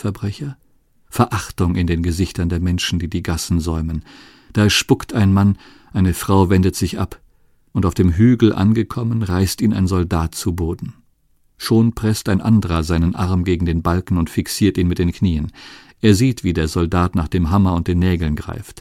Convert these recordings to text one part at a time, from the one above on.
Verbrecher? Verachtung in den Gesichtern der Menschen, die die Gassen säumen. Da spuckt ein Mann, eine Frau wendet sich ab, und auf dem Hügel angekommen, reißt ihn ein Soldat zu Boden. Schon presst ein anderer seinen Arm gegen den Balken und fixiert ihn mit den Knien. Er sieht, wie der Soldat nach dem Hammer und den Nägeln greift.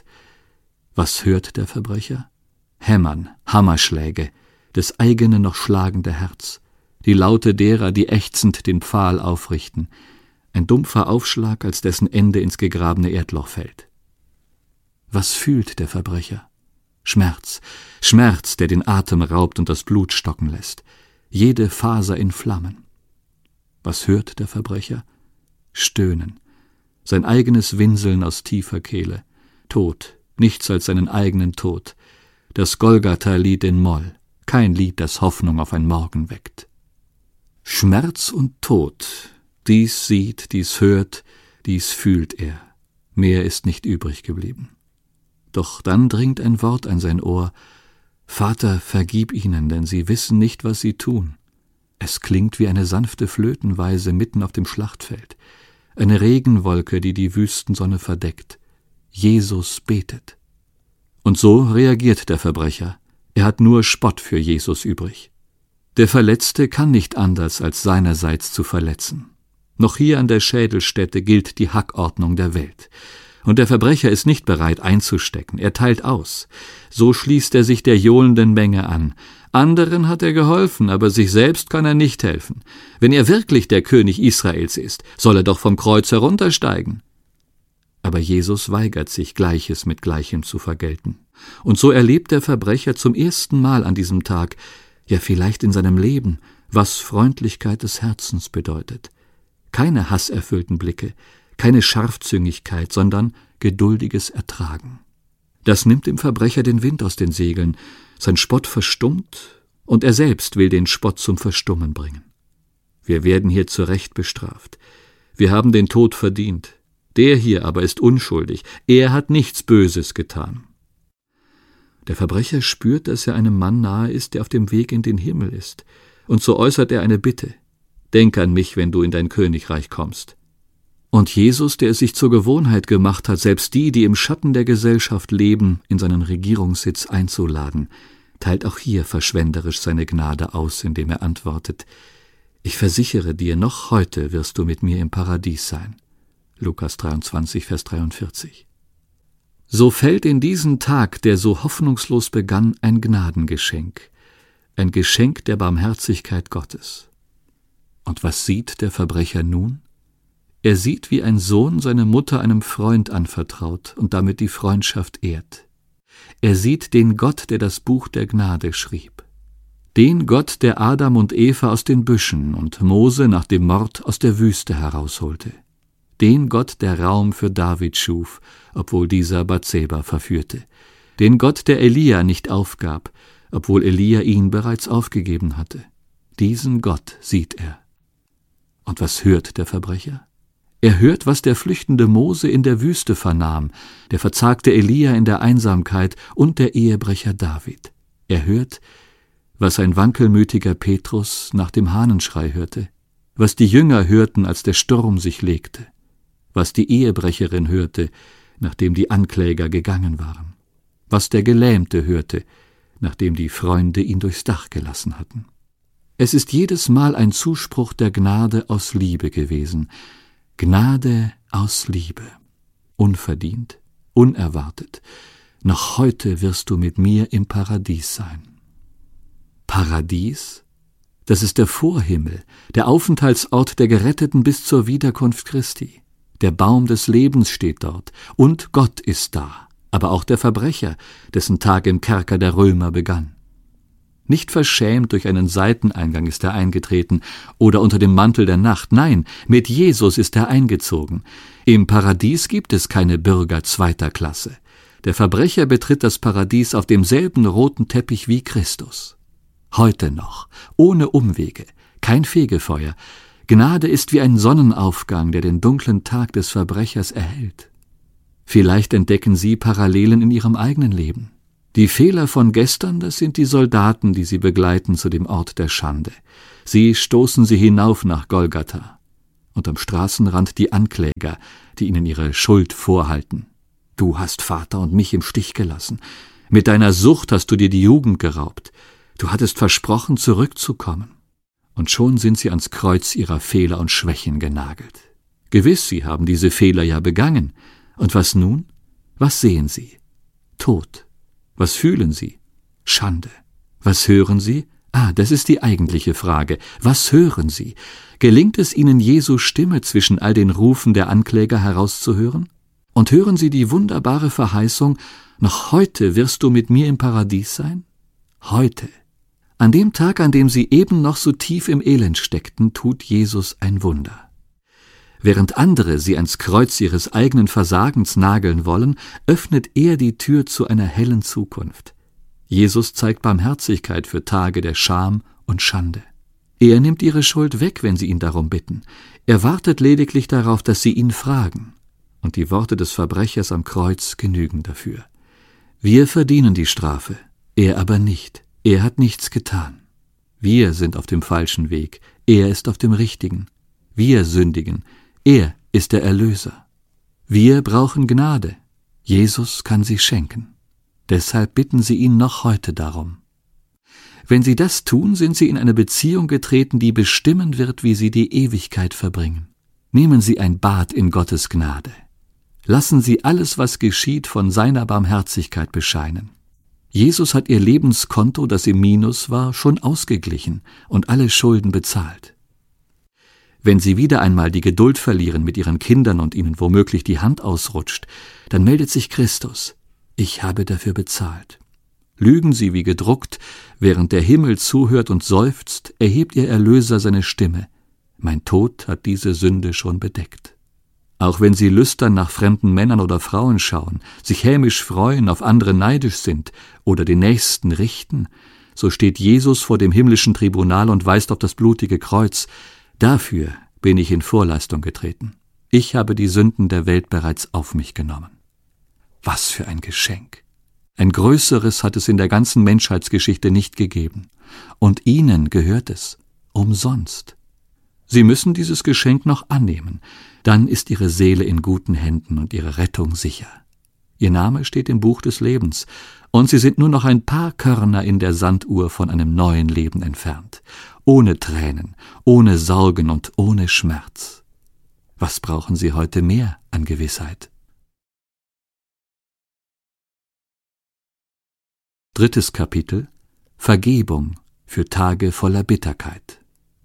Was hört der Verbrecher? Hämmern, Hammerschläge, das eigene noch schlagende Herz, die Laute derer, die ächzend den Pfahl aufrichten, ein dumpfer Aufschlag, als dessen Ende ins gegrabene Erdloch fällt. Was fühlt der Verbrecher? Schmerz, Schmerz, der den Atem raubt und das Blut stocken lässt, jede Faser in Flammen. Was hört der Verbrecher? Stöhnen, sein eigenes Winseln aus tiefer Kehle, Tod, nichts als seinen eigenen Tod, das Golgatha-Lied in Moll, kein Lied, das Hoffnung auf ein Morgen weckt. Schmerz und Tod, dies sieht, dies hört, dies fühlt er, mehr ist nicht übrig geblieben. Doch dann dringt ein Wort an sein Ohr: »Vater, vergib ihnen, denn sie wissen nicht, was sie tun.« Es klingt wie eine sanfte Flötenweise mitten auf dem Schlachtfeld, eine Regenwolke, die die Wüstensonne verdeckt. Jesus betet. Und so reagiert der Verbrecher. Er hat nur Spott für Jesus übrig. Der Verletzte kann nicht anders, als seinerseits zu verletzen. Noch hier an der Schädelstätte gilt die Hackordnung der Welt. Und der Verbrecher ist nicht bereit einzustecken, er teilt aus. So schließt er sich der johlenden Menge an. Anderen hat er geholfen, aber sich selbst kann er nicht helfen. Wenn er wirklich der König Israels ist, soll er doch vom Kreuz heruntersteigen. Aber Jesus weigert sich, Gleiches mit Gleichem zu vergelten. Und so erlebt der Verbrecher zum ersten Mal an diesem Tag, ja vielleicht in seinem Leben, was Freundlichkeit des Herzens bedeutet. Keine hasserfüllten Blicke, keine Scharfzüngigkeit, sondern geduldiges Ertragen. Das nimmt dem Verbrecher den Wind aus den Segeln, sein Spott verstummt, und er selbst will den Spott zum Verstummen bringen. Wir werden hier zu Recht bestraft. Wir haben den Tod verdient. Der hier aber ist unschuldig. Er hat nichts Böses getan. Der Verbrecher spürt, dass er einem Mann nahe ist, der auf dem Weg in den Himmel ist, und so äußert er eine Bitte: »Denk an mich, wenn du in dein Königreich kommst.« Und Jesus, der es sich zur Gewohnheit gemacht hat, selbst die, die im Schatten der Gesellschaft leben, in seinen Regierungssitz einzuladen, teilt auch hier verschwenderisch seine Gnade aus, indem er antwortet: »Ich versichere dir, noch heute wirst du mit mir im Paradies sein.« Lukas 23, Vers 43. So fällt in diesen Tag, der so hoffnungslos begann, ein Gnadengeschenk, ein Geschenk der Barmherzigkeit Gottes. Und was sieht der Verbrecher nun? Er sieht, wie ein Sohn seine Mutter einem Freund anvertraut und damit die Freundschaft ehrt. Er sieht den Gott, der das Buch der Gnade schrieb. Den Gott, der Adam und Eva aus den Büschen und Mose nach dem Mord aus der Wüste herausholte. Den Gott, der Raum für David schuf, obwohl dieser Bathseba verführte. Den Gott, der Elia nicht aufgab, obwohl Elia ihn bereits aufgegeben hatte. Diesen Gott sieht er. Und was hört der Verbrecher? Er hört, was der flüchtende Mose in der Wüste vernahm, der verzagte Elia in der Einsamkeit und der Ehebrecher David. Er hört, was ein wankelmütiger Petrus nach dem Hahnenschrei hörte, was die Jünger hörten, als der Sturm sich legte, was die Ehebrecherin hörte, nachdem die Ankläger gegangen waren, was der Gelähmte hörte, nachdem die Freunde ihn durchs Dach gelassen hatten. Es ist jedes Mal ein Zuspruch der Gnade aus Liebe gewesen, Gnade aus Liebe, unverdient, unerwartet. Noch heute wirst du mit mir im Paradies sein. Paradies? Das ist der Vorhimmel, der Aufenthaltsort der Geretteten bis zur Wiederkunft Christi. Der Baum des Lebens steht dort, und Gott ist da, aber auch der Verbrecher, dessen Tag im Kerker der Römer begann. Nicht verschämt durch einen Seiteneingang ist er eingetreten oder unter dem Mantel der Nacht. Nein, mit Jesus ist er eingezogen. Im Paradies gibt es keine Bürger zweiter Klasse. Der Verbrecher betritt das Paradies auf demselben roten Teppich wie Christus. Heute noch, ohne Umwege, kein Fegefeuer. Gnade ist wie ein Sonnenaufgang, der den dunklen Tag des Verbrechers erhellt. Vielleicht entdecken Sie Parallelen in Ihrem eigenen Leben. Die Fehler von gestern, das sind die Soldaten, die Sie begleiten zu dem Ort der Schande. Sie stoßen Sie hinauf nach Golgatha. und am Straßenrand die Ankläger, die ihnen ihre Schuld vorhalten. Du hast Vater und mich im Stich gelassen. Mit deiner Sucht hast du dir die Jugend geraubt. Du hattest versprochen, zurückzukommen. Und schon sind sie ans Kreuz ihrer Fehler und Schwächen genagelt. Gewiss, sie haben diese Fehler ja begangen. Und was nun? Was sehen sie? Tod. Was fühlen sie? Schande. Was hören sie? Das ist die eigentliche Frage. Was hören sie? Gelingt es ihnen, Jesu Stimme zwischen all den Rufen der Ankläger herauszuhören? Und hören sie die wunderbare Verheißung, noch heute wirst du mit mir im Paradies sein? Heute. An dem Tag, an dem sie eben noch so tief im Elend steckten, tut Jesus ein Wunder. Während andere sie ans Kreuz ihres eigenen Versagens nageln wollen, öffnet er die Tür zu einer hellen Zukunft. Jesus zeigt Barmherzigkeit für Tage der Scham und Schande. Er nimmt ihre Schuld weg, wenn sie ihn darum bitten. Er wartet lediglich darauf, dass sie ihn fragen. Und die Worte des Verbrechers am Kreuz genügen dafür. Wir verdienen die Strafe, er aber nicht. Er hat nichts getan. Wir sind auf dem falschen Weg, er ist auf dem richtigen. Wir sündigen, er ist der Erlöser. Wir brauchen Gnade, Jesus kann sie schenken. Deshalb bitten Sie ihn noch heute darum. Wenn Sie das tun, sind Sie in eine Beziehung getreten, die bestimmen wird, wie Sie die Ewigkeit verbringen. Nehmen Sie ein Bad in Gottes Gnade. Lassen Sie alles, was geschieht, von seiner Barmherzigkeit bescheinen. Jesus hat Ihr Lebenskonto, das im Minus war, schon ausgeglichen und alle Schulden bezahlt. Wenn Sie wieder einmal die Geduld verlieren mit Ihren Kindern und ihnen womöglich die Hand ausrutscht, dann meldet sich Christus. Ich habe dafür bezahlt. Lügen Sie wie gedruckt, während der Himmel zuhört und seufzt, erhebt Ihr Erlöser seine Stimme. Mein Tod hat diese Sünde schon bedeckt. Auch wenn Sie lüstern nach fremden Männern oder Frauen schauen, sich hämisch freuen, auf andere neidisch sind oder den Nächsten richten, so steht Jesus vor dem himmlischen Tribunal und weist auf das blutige Kreuz. Dafür bin ich in Vorleistung getreten. Ich habe die Sünden der Welt bereits auf mich genommen. Was für ein Geschenk! Ein größeres hat es in der ganzen Menschheitsgeschichte nicht gegeben. Und Ihnen gehört es, umsonst. Sie müssen dieses Geschenk noch annehmen, dann ist Ihre Seele in guten Händen und Ihre Rettung sicher. Ihr Name steht im Buch des Lebens, und Sie sind nur noch ein paar Körner in der Sanduhr von einem neuen Leben entfernt. Ohne Tränen, ohne Sorgen und ohne Schmerz. Was brauchen Sie heute mehr an Gewissheit? 3. Kapitel Vergebung für Tage voller Bitterkeit.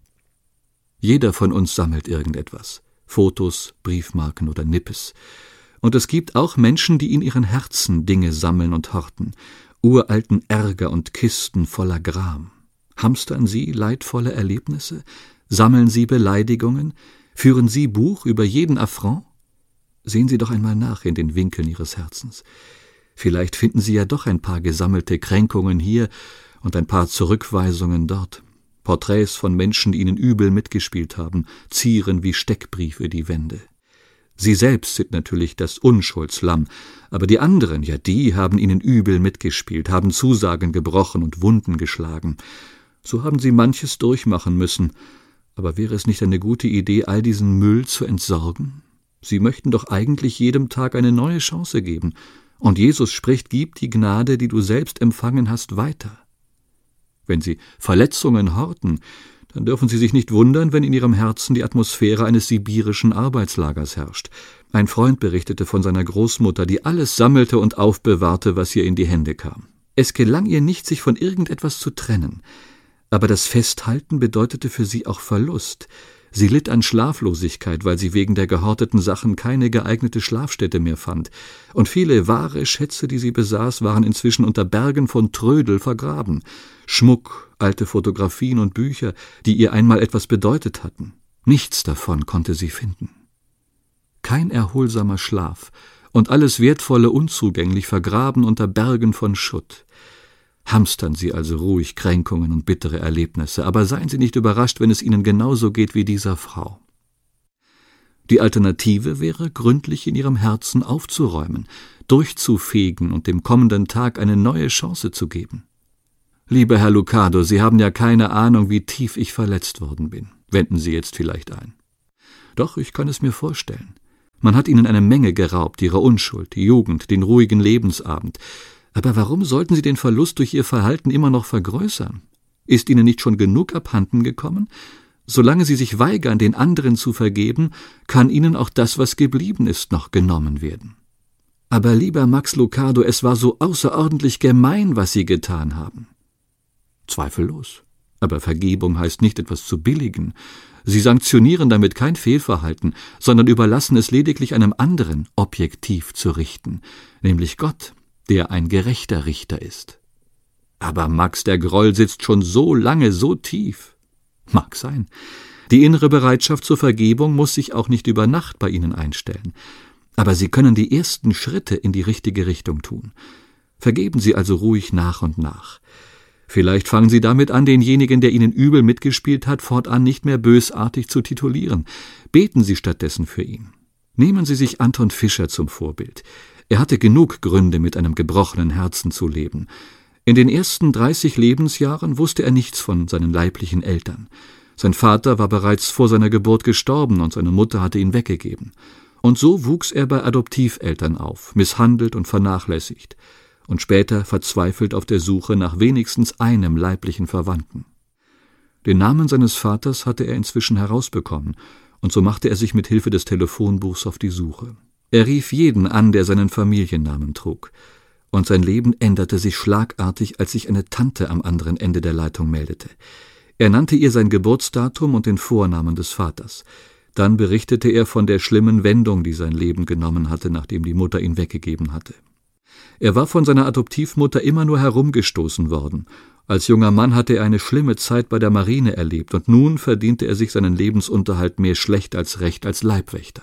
Jeder von uns sammelt irgendetwas, Fotos, Briefmarken oder Nippes. Und es gibt auch Menschen, die in ihren Herzen Dinge sammeln und horten, uralten Ärger und Kisten voller Gram. Hamstern Sie leidvolle Erlebnisse? Sammeln Sie Beleidigungen? Führen Sie Buch über jeden Affront? Sehen Sie doch einmal nach in den Winkeln Ihres Herzens. Vielleicht finden Sie ja doch ein paar gesammelte Kränkungen hier und ein paar Zurückweisungen dort. Porträts von Menschen, die Ihnen übel mitgespielt haben, zieren wie Steckbriefe die Wände. Sie selbst sind natürlich das Unschuldslamm, aber die anderen, ja, die haben Ihnen übel mitgespielt, haben Zusagen gebrochen und Wunden geschlagen. So haben Sie manches durchmachen müssen, aber wäre es nicht eine gute Idee, all diesen Müll zu entsorgen? Sie möchten doch eigentlich jedem Tag eine neue Chance geben. Und Jesus spricht, gib die Gnade, die du selbst empfangen hast, weiter. Wenn Sie Verletzungen horten, dann dürfen Sie sich nicht wundern, wenn in Ihrem Herzen die Atmosphäre eines sibirischen Arbeitslagers herrscht. Ein Freund berichtete von seiner Großmutter, die alles sammelte und aufbewahrte, was ihr in die Hände kam. Es gelang ihr nicht, sich von irgendetwas zu trennen. Aber das Festhalten bedeutete für sie auch Verlust. Sie litt an Schlaflosigkeit, weil sie wegen der gehorteten Sachen keine geeignete Schlafstätte mehr fand. Und viele wahre Schätze, die sie besaß, waren inzwischen unter Bergen von Trödel vergraben. Schmuck, alte Fotografien und Bücher, die ihr einmal etwas bedeutet hatten. Nichts davon konnte sie finden. Kein erholsamer Schlaf und alles Wertvolle unzugänglich vergraben unter Bergen von Schutt. Hamstern Sie also ruhig Kränkungen und bittere Erlebnisse, aber seien Sie nicht überrascht, wenn es Ihnen genauso geht wie dieser Frau. Die Alternative wäre, gründlich in Ihrem Herzen aufzuräumen, durchzufegen und dem kommenden Tag eine neue Chance zu geben. Lieber Herr Lucado, Sie haben ja keine Ahnung, wie tief ich verletzt worden bin. Wenden Sie jetzt vielleicht ein. Doch, ich kann es mir vorstellen. Man hat ihnen eine Menge geraubt, ihre Unschuld, die Jugend, den ruhigen Lebensabend. Aber warum sollten sie den Verlust durch ihr Verhalten immer noch vergrößern? Ist ihnen nicht schon genug abhanden gekommen? Solange sie sich weigern, den anderen zu vergeben, kann ihnen auch das, was geblieben ist, noch genommen werden. Aber lieber Max Lucado, es war so außerordentlich gemein, was Sie getan haben. Zweifellos. Aber Vergebung heißt nicht, etwas zu billigen. Sie sanktionieren damit kein Fehlverhalten, sondern überlassen es lediglich einem anderen, objektiv zu richten, nämlich Gott, der ein gerechter Richter ist. Aber Max, der Groll sitzt schon so lange, so tief. Mag sein. Die innere Bereitschaft zur Vergebung muss sich auch nicht über Nacht bei Ihnen einstellen. Aber Sie können die ersten Schritte in die richtige Richtung tun. Vergeben Sie also ruhig nach und nach. Vielleicht fangen Sie damit an, denjenigen, der Ihnen übel mitgespielt hat, fortan nicht mehr bösartig zu titulieren. Beten Sie stattdessen für ihn. Nehmen Sie sich Anton Fischer zum Vorbild. Er hatte genug Gründe, mit einem gebrochenen Herzen zu leben. In den ersten 30 Lebensjahren wusste er nichts von seinen leiblichen Eltern. Sein Vater war bereits vor seiner Geburt gestorben und seine Mutter hatte ihn weggegeben. Und so wuchs er bei Adoptiveltern auf, misshandelt und vernachlässigt, und später verzweifelt auf der Suche nach wenigstens einem leiblichen Verwandten. Den Namen seines Vaters hatte er inzwischen herausbekommen, und so machte er sich mit Hilfe des Telefonbuchs auf die Suche. Er rief jeden an, der seinen Familiennamen trug, und sein Leben änderte sich schlagartig, als sich eine Tante am anderen Ende der Leitung meldete. Er nannte ihr sein Geburtsdatum und den Vornamen des Vaters. Dann berichtete er von der schlimmen Wendung, die sein Leben genommen hatte, nachdem die Mutter ihn weggegeben hatte. Er war von seiner Adoptivmutter immer nur herumgestoßen worden. Als junger Mann hatte er eine schlimme Zeit bei der Marine erlebt, und nun verdiente er sich seinen Lebensunterhalt mehr schlecht als recht als Leibwächter.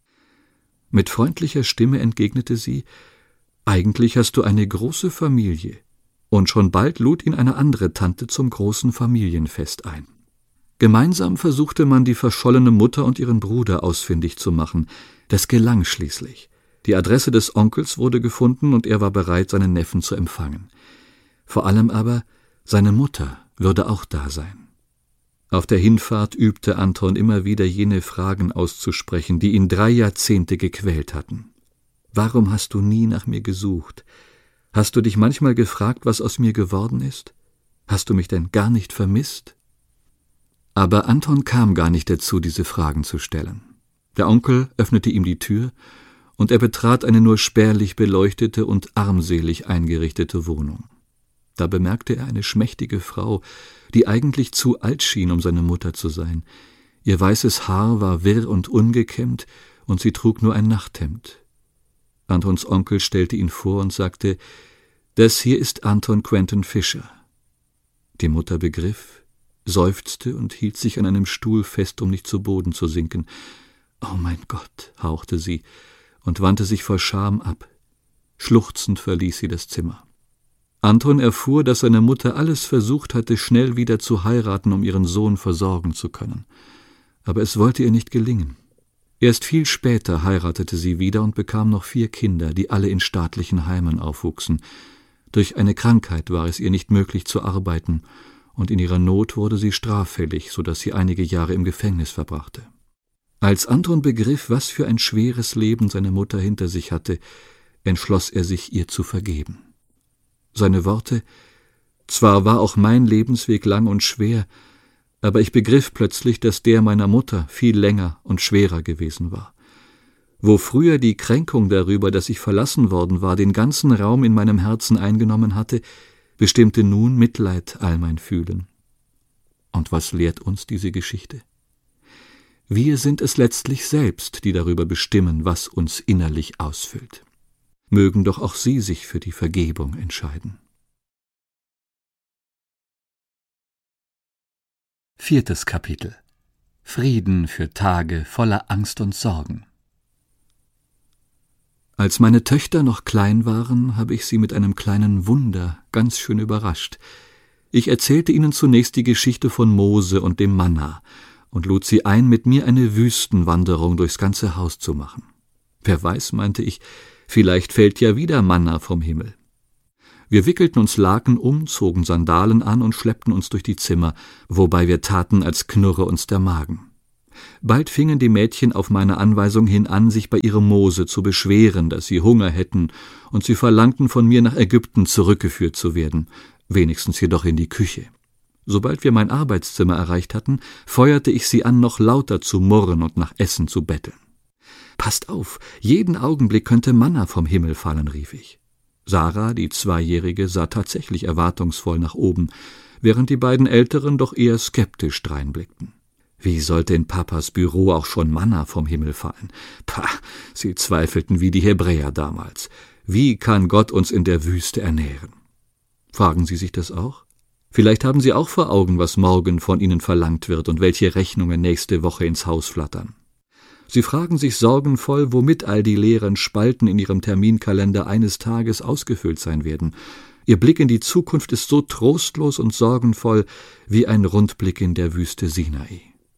Mit freundlicher Stimme entgegnete sie: »Eigentlich hast du eine große Familie.« Und schon bald lud ihn eine andere Tante zum großen Familienfest ein. Gemeinsam versuchte man, die verschollene Mutter und ihren Bruder ausfindig zu machen. Das gelang schließlich. Die Adresse des Onkels wurde gefunden, und er war bereit, seinen Neffen zu empfangen. Vor allem aber, seine Mutter würde auch da sein. Auf der Hinfahrt übte Anton immer wieder jene Fragen auszusprechen, die ihn 3 Jahrzehnte gequält hatten. »Warum hast du nie nach mir gesucht? Hast du dich manchmal gefragt, was aus mir geworden ist? Hast du mich denn gar nicht vermisst?« Aber Anton kam gar nicht dazu, diese Fragen zu stellen. Der Onkel öffnete ihm die Tür, und er betrat eine nur spärlich beleuchtete und armselig eingerichtete Wohnung. Da bemerkte er eine schmächtige Frau, die eigentlich zu alt schien, um seine Mutter zu sein. Ihr weißes Haar war wirr und ungekämmt, und sie trug nur ein Nachthemd. Antons Onkel stellte ihn vor und sagte: »Das hier ist Anton Quentin Fischer.« Die Mutter begriff, seufzte und hielt sich an einem Stuhl fest, um nicht zu Boden zu sinken. »Oh mein Gott«, hauchte sie und wandte sich vor Scham ab. Schluchzend verließ sie das Zimmer. Anton erfuhr, dass seine Mutter alles versucht hatte, schnell wieder zu heiraten, um ihren Sohn versorgen zu können. Aber es wollte ihr nicht gelingen. Erst viel später heiratete sie wieder und bekam noch 4 Kinder, die alle in staatlichen Heimen aufwuchsen. Durch eine Krankheit war es ihr nicht möglich zu arbeiten, und in ihrer Not wurde sie straffällig, so dass sie einige Jahre im Gefängnis verbrachte. Als Anton begriff, was für ein schweres Leben seine Mutter hinter sich hatte, entschloss er sich, ihr zu vergeben. Seine Worte: »Zwar war auch mein Lebensweg lang und schwer, aber ich begriff plötzlich, dass der meiner Mutter viel länger und schwerer gewesen war. Wo früher die Kränkung darüber, dass ich verlassen worden war, den ganzen Raum in meinem Herzen eingenommen hatte, bestimmte nun Mitleid all mein Fühlen. Und was lehrt uns diese Geschichte? Wir sind es letztlich selbst, die darüber bestimmen, was uns innerlich ausfüllt. Mögen doch auch Sie sich für die Vergebung entscheiden.« 4. Kapitel: Frieden für Tage voller Angst und Sorgen. Als meine Töchter noch klein waren, habe ich sie mit einem kleinen Wunder ganz schön überrascht. Ich erzählte ihnen zunächst die Geschichte von Mose und dem Manna und lud sie ein, mit mir eine Wüstenwanderung durchs ganze Haus zu machen. Wer weiß, meinte ich, vielleicht fällt ja wieder Manna vom Himmel. Wir wickelten uns Laken um, zogen Sandalen an und schleppten uns durch die Zimmer, wobei wir taten, als knurre uns der Magen. Bald fingen die Mädchen auf meine Anweisung hin an, sich bei ihrem Mose zu beschweren, dass sie Hunger hätten, und sie verlangten von mir, nach Ägypten zurückgeführt zu werden, wenigstens jedoch in die Küche. Sobald wir mein Arbeitszimmer erreicht hatten, feuerte ich sie an, noch lauter zu murren und nach Essen zu betteln. »Passt auf, jeden Augenblick könnte Manna vom Himmel fallen«, rief ich. Sarah, die 2-Jährige, sah tatsächlich erwartungsvoll nach oben, während die beiden Älteren doch eher skeptisch dreinblickten. Wie sollte in Papas Büro auch schon Manna vom Himmel fallen? Pah, sie zweifelten wie die Hebräer damals. Wie kann Gott uns in der Wüste ernähren? Fragen Sie sich das auch? Vielleicht haben Sie auch vor Augen, was morgen von Ihnen verlangt wird und welche Rechnungen nächste Woche ins Haus flattern. Sie fragen sich sorgenvoll, womit all die leeren Spalten in Ihrem Terminkalender eines Tages ausgefüllt sein werden. Ihr Blick in die Zukunft ist so trostlos und sorgenvoll wie ein Rundblick in der Wüste Sinai.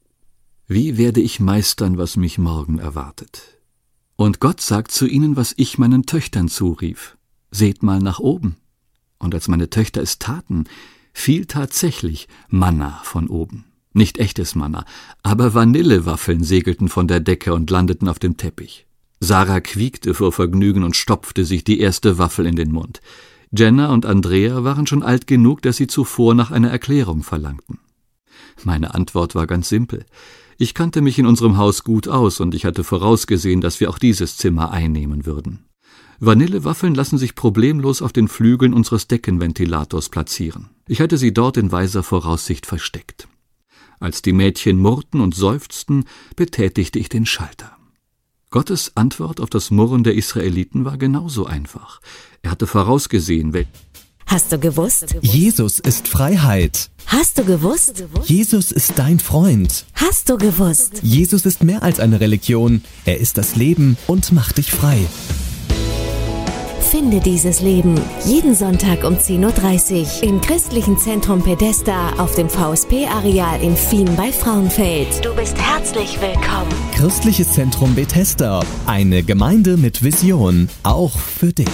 Wie werde ich meistern, was mich morgen erwartet? Und Gott sagt zu ihnen, was ich meinen Töchtern zurief: Seht mal nach oben. Und als meine Töchter es taten, fiel tatsächlich Manna von oben. Nicht echtes Manna, aber Vanillewaffeln segelten von der Decke und landeten auf dem Teppich. Sarah quiekte vor Vergnügen und stopfte sich die erste Waffel in den Mund. Jenna und Andrea waren schon alt genug, dass sie zuvor nach einer Erklärung verlangten. Meine Antwort war ganz simpel. Ich kannte mich in unserem Haus gut aus und ich hatte vorausgesehen, dass wir auch dieses Zimmer einnehmen würden. Vanillewaffeln lassen sich problemlos auf den Flügeln unseres Deckenventilators platzieren. Ich hatte sie dort in weiser Voraussicht versteckt. Als die Mädchen murrten und seufzten, betätigte ich den Schalter. Gottes Antwort auf das Murren der Israeliten war genauso einfach. Er hatte vorausgesehen, Hast du gewusst? Jesus ist Freiheit. Hast du gewusst? Jesus ist dein Freund. Hast du gewusst? Jesus ist mehr als eine Religion. Er ist das Leben und macht dich frei. Finde dieses Leben jeden Sonntag um 10:30 Uhr im Christlichen Zentrum Pedesta auf dem VSP-Areal in Fien bei Frauenfeld. Du bist herzlich willkommen. Christliches Zentrum Bethesda. Eine Gemeinde mit Vision. Auch für dich.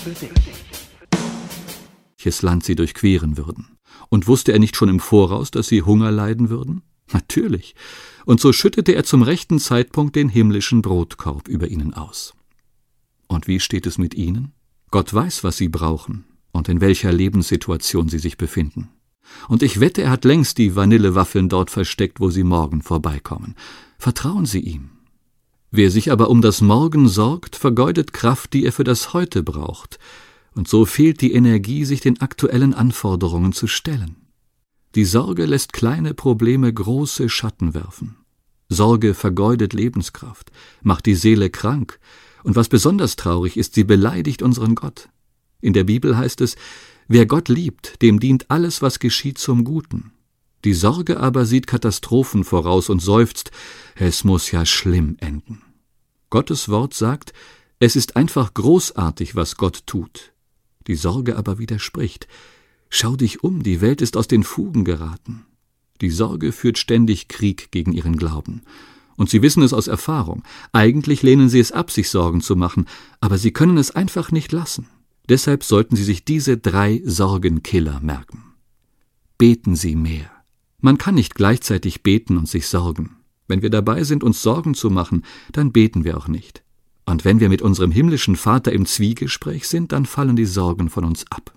welches Land sie durchqueren würden. Und wusste er nicht schon im Voraus, dass sie Hunger leiden würden? Natürlich. Und so schüttete er zum rechten Zeitpunkt den himmlischen Brotkorb über ihnen aus. Und wie steht es mit ihnen? Gott weiß, was sie brauchen und in welcher Lebenssituation sie sich befinden. Und ich wette, er hat längst die Vanillewaffeln dort versteckt, wo sie morgen vorbeikommen. Vertrauen Sie ihm. Wer sich aber um das Morgen sorgt, vergeudet Kraft, die er für das Heute braucht, und so fehlt die Energie, sich den aktuellen Anforderungen zu stellen. Die Sorge lässt kleine Probleme große Schatten werfen. Sorge vergeudet Lebenskraft, macht die Seele krank, und was besonders traurig ist, sie beleidigt unseren Gott. In der Bibel heißt es, wer Gott liebt, dem dient alles, was geschieht, zum Guten. Die Sorge aber sieht Katastrophen voraus und seufzt, es muss ja schlimm enden. Gottes Wort sagt, es ist einfach großartig, was Gott tut. Die Sorge aber widerspricht. Schau dich um, die Welt ist aus den Fugen geraten. Die Sorge führt ständig Krieg gegen ihren Glauben. Und sie wissen es aus Erfahrung. Eigentlich lehnen sie es ab, sich Sorgen zu machen, aber sie können es einfach nicht lassen. Deshalb sollten Sie sich diese 3 Sorgenkiller merken. Beten Sie mehr. Man kann nicht gleichzeitig beten und sich sorgen. Wenn wir dabei sind, uns Sorgen zu machen, dann beten wir auch nicht. Und wenn wir mit unserem himmlischen Vater im Zwiegespräch sind, dann fallen die Sorgen von uns ab.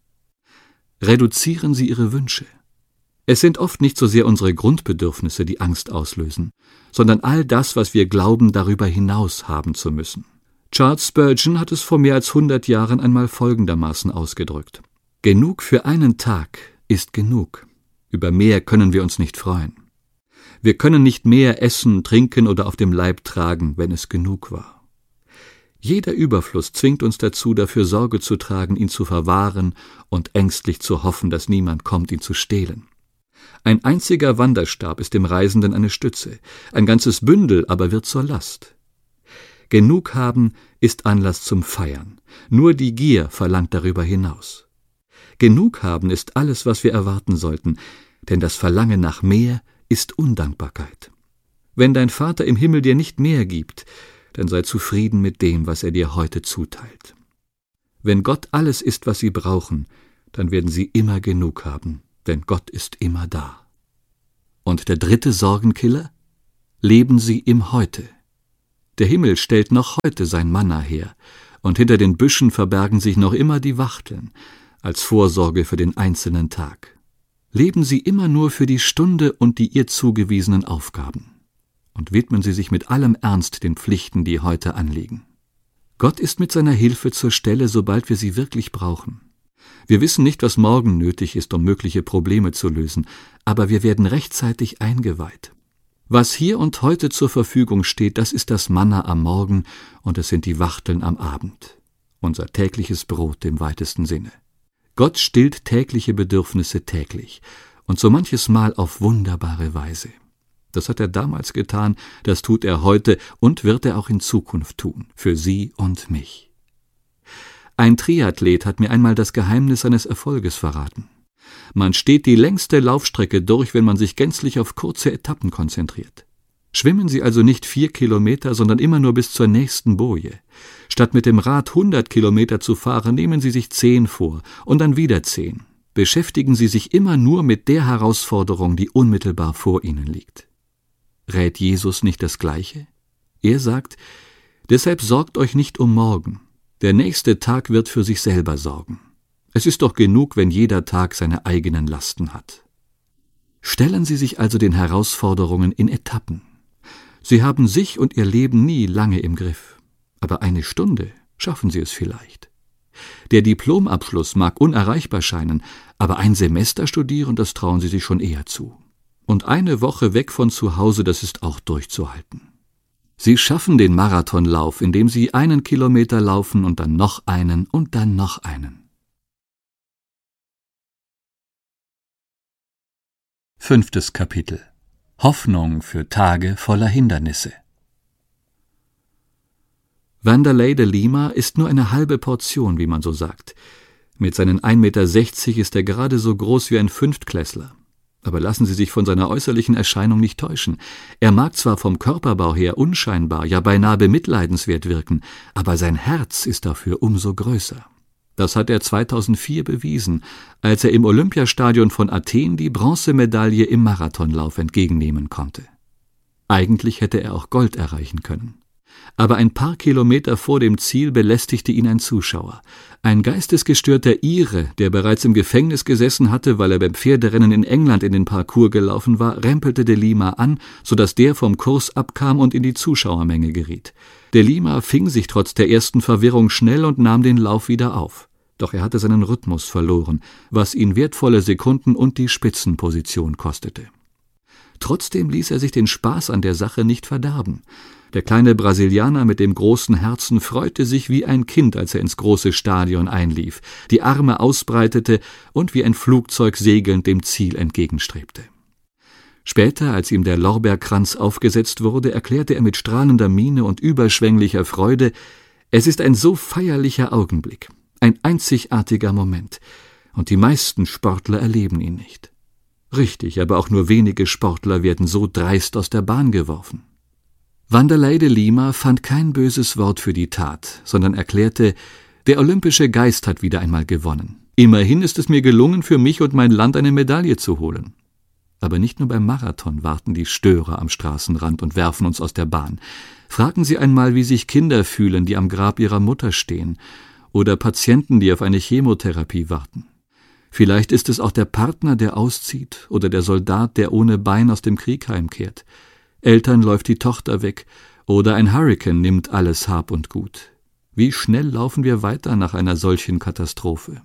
Reduzieren Sie Ihre Wünsche. Es sind oft nicht so sehr unsere Grundbedürfnisse, die Angst auslösen, sondern all das, was wir glauben, darüber hinaus haben zu müssen. Charles Spurgeon hat es vor mehr als 100 Jahren einmal folgendermaßen ausgedrückt: Genug für einen Tag ist genug. Über mehr können wir uns nicht freuen. Wir können nicht mehr essen, trinken oder auf dem Leib tragen, wenn es genug war. Jeder Überfluss zwingt uns dazu, dafür Sorge zu tragen, ihn zu verwahren und ängstlich zu hoffen, dass niemand kommt, ihn zu stehlen. Ein einziger Wanderstab ist dem Reisenden eine Stütze, ein ganzes Bündel aber wird zur Last. Genug haben ist Anlass zum Feiern, nur die Gier verlangt darüber hinaus. Genug haben ist alles, was wir erwarten sollten, denn das Verlangen nach mehr ist Undankbarkeit. Wenn dein Vater im Himmel dir nicht mehr gibt, dann sei zufrieden mit dem, was er dir heute zuteilt. Wenn Gott alles ist, was sie brauchen, dann werden sie immer genug haben, denn Gott ist immer da. Und der 3. Sorgenkiller? Leben Sie im Heute. Der Himmel stellt noch heute sein Manna her, und hinter den Büschen verbergen sich noch immer die Wachteln, als Vorsorge für den einzelnen Tag. Leben Sie immer nur für die Stunde und die ihr zugewiesenen Aufgaben. Und widmen Sie sich mit allem Ernst den Pflichten, die heute anliegen. Gott ist mit seiner Hilfe zur Stelle, sobald wir sie wirklich brauchen. Wir wissen nicht, was morgen nötig ist, um mögliche Probleme zu lösen, aber wir werden rechtzeitig eingeweiht. Was hier und heute zur Verfügung steht, das ist das Manna am Morgen und es sind die Wachteln am Abend. Unser tägliches Brot im weitesten Sinne. Gott stillt tägliche Bedürfnisse täglich und so manches Mal auf wunderbare Weise. Das hat er damals getan, das tut er heute und wird er auch in Zukunft tun, für Sie und mich. Ein Triathlet hat mir einmal das Geheimnis seines Erfolges verraten. Man steht die längste Laufstrecke durch, wenn man sich gänzlich auf kurze Etappen konzentriert. Schwimmen Sie also nicht 4 Kilometer, sondern immer nur bis zur nächsten Boje. Statt mit dem Rad 100 Kilometer zu fahren, nehmen Sie sich 10 vor und dann wieder 10. Beschäftigen Sie sich immer nur mit der Herausforderung, die unmittelbar vor Ihnen liegt. Rät Jesus nicht das Gleiche? Er sagt, deshalb sorgt euch nicht um morgen. Der nächste Tag wird für sich selber sorgen. Es ist doch genug, wenn jeder Tag seine eigenen Lasten hat. Stellen Sie sich also den Herausforderungen in Etappen. Sie haben sich und Ihr Leben nie lange im Griff. Aber eine Stunde schaffen Sie es vielleicht. Der Diplomabschluss mag unerreichbar scheinen, aber ein Semester studieren, das trauen Sie sich schon eher zu. Und eine Woche weg von zu Hause, das ist auch durchzuhalten. Sie schaffen den Marathonlauf, indem Sie 1 Kilometer laufen und dann noch einen und dann noch einen. 5. Kapitel. Hoffnung für Tage voller Hindernisse. Wanderlei de Lima ist nur eine halbe Portion, wie man so sagt. Mit seinen 1,60 Meter ist er gerade so groß wie ein Fünftklässler. Aber lassen Sie sich von seiner äußerlichen Erscheinung nicht täuschen. Er mag zwar vom Körperbau her unscheinbar, ja beinahe bemitleidenswert wirken, aber sein Herz ist dafür umso größer. Das hat er 2004 bewiesen, als er im Olympiastadion von Athen die Bronzemedaille im Marathonlauf entgegennehmen konnte. Eigentlich hätte er auch Gold erreichen können. Aber ein paar Kilometer vor dem Ziel belästigte ihn ein Zuschauer. Ein geistesgestörter Ire, der bereits im Gefängnis gesessen hatte, weil er beim Pferderennen in England in den Parcours gelaufen war, rempelte de Lima an, sodass der vom Kurs abkam und in die Zuschauermenge geriet. De Lima fing sich trotz der ersten Verwirrung schnell und nahm den Lauf wieder auf. Doch er hatte seinen Rhythmus verloren, was ihn wertvolle Sekunden und die Spitzenposition kostete. Trotzdem ließ er sich den Spaß an der Sache nicht verderben. Der kleine Brasilianer mit dem großen Herzen freute sich wie ein Kind, als er ins große Stadion einlief, die Arme ausbreitete und wie ein Flugzeug segelnd dem Ziel entgegenstrebte. Später, als ihm der Lorbeerkranz aufgesetzt wurde, erklärte er mit strahlender Miene und überschwänglicher Freude, es ist ein so feierlicher Augenblick, ein einzigartiger Moment, und die meisten Sportler erleben ihn nicht. Richtig, aber auch nur wenige Sportler werden so dreist aus der Bahn geworfen. Wanderlei de Lima fand kein böses Wort für die Tat, sondern erklärte, der olympische Geist hat wieder einmal gewonnen. Immerhin ist es mir gelungen, für mich und mein Land eine Medaille zu holen. Aber nicht nur beim Marathon warten die Störer am Straßenrand und werfen uns aus der Bahn. Fragen Sie einmal, wie sich Kinder fühlen, die am Grab ihrer Mutter stehen, oder Patienten, die auf eine Chemotherapie warten. Vielleicht ist es auch der Partner, der auszieht, oder der Soldat, der ohne Bein aus dem Krieg heimkehrt. Eltern läuft die Tochter weg, oder ein Hurrikan nimmt alles Hab und Gut. Wie schnell laufen wir weiter nach einer solchen Katastrophe?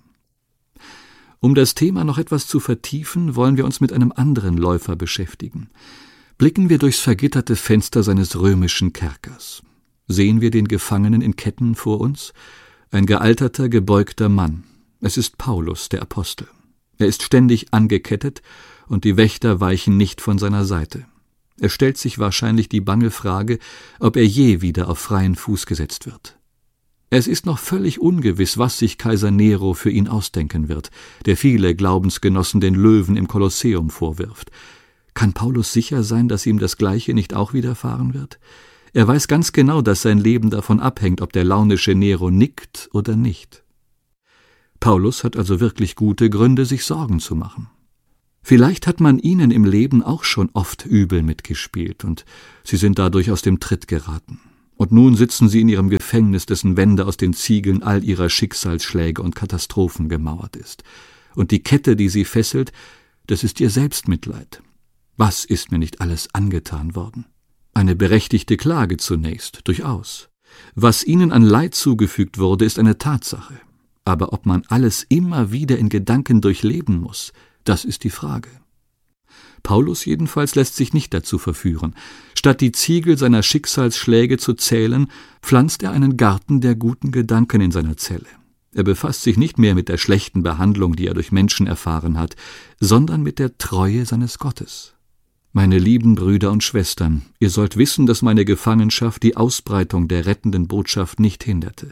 Um das Thema noch etwas zu vertiefen, wollen wir uns mit einem anderen Läufer beschäftigen. Blicken wir durchs vergitterte Fenster seines römischen Kerkers. Sehen wir den Gefangenen in Ketten vor uns? Ein gealterter, gebeugter Mann. Es ist Paulus, der Apostel. Er ist ständig angekettet, und die Wächter weichen nicht von seiner Seite. Er stellt sich wahrscheinlich die bange Frage, ob er je wieder auf freien Fuß gesetzt wird. Es ist noch völlig ungewiss, was sich Kaiser Nero für ihn ausdenken wird, der viele Glaubensgenossen den Löwen im Kolosseum vorwirft. Kann Paulus sicher sein, dass ihm das Gleiche nicht auch widerfahren wird? Er weiß ganz genau, dass sein Leben davon abhängt, ob der launische Nero nickt oder nicht. Paulus hat also wirklich gute Gründe, sich Sorgen zu machen. Vielleicht hat man ihnen im Leben auch schon oft übel mitgespielt und sie sind dadurch aus dem Tritt geraten. Und nun sitzen sie in ihrem Gefängnis, dessen Wände aus den Ziegeln all ihrer Schicksalsschläge und Katastrophen gemauert ist. Und die Kette, die sie fesselt, das ist ihr Selbstmitleid. Was ist mir nicht alles angetan worden? Eine berechtigte Klage zunächst, durchaus. Was ihnen an Leid zugefügt wurde, ist eine Tatsache. Aber ob man alles immer wieder in Gedanken durchleben muss, das ist die Frage. Paulus jedenfalls lässt sich nicht dazu verführen. Statt die Ziegel seiner Schicksalsschläge zu zählen, pflanzt er einen Garten der guten Gedanken in seiner Zelle. Er befasst sich nicht mehr mit der schlechten Behandlung, die er durch Menschen erfahren hat, sondern mit der Treue seines Gottes. Meine lieben Brüder und Schwestern, ihr sollt wissen, dass meine Gefangenschaft die Ausbreitung der rettenden Botschaft nicht hinderte.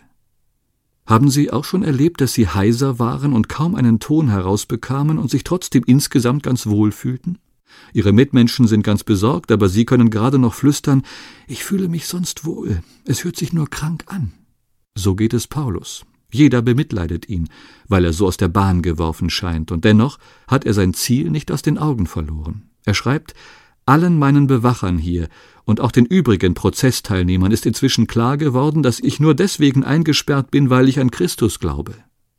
Haben Sie auch schon erlebt, dass Sie heiser waren und kaum einen Ton herausbekamen und sich trotzdem insgesamt ganz wohl fühlten? Ihre Mitmenschen sind ganz besorgt, aber Sie können gerade noch flüstern, »Ich fühle mich sonst wohl, es hört sich nur krank an.« So geht es Paulus. Jeder bemitleidet ihn, weil er so aus der Bahn geworfen scheint, und dennoch hat er sein Ziel nicht aus den Augen verloren. Er schreibt, »Allen meinen Bewachern hier und auch den übrigen Prozessteilnehmern ist inzwischen klar geworden, dass ich nur deswegen eingesperrt bin, weil ich an Christus glaube.«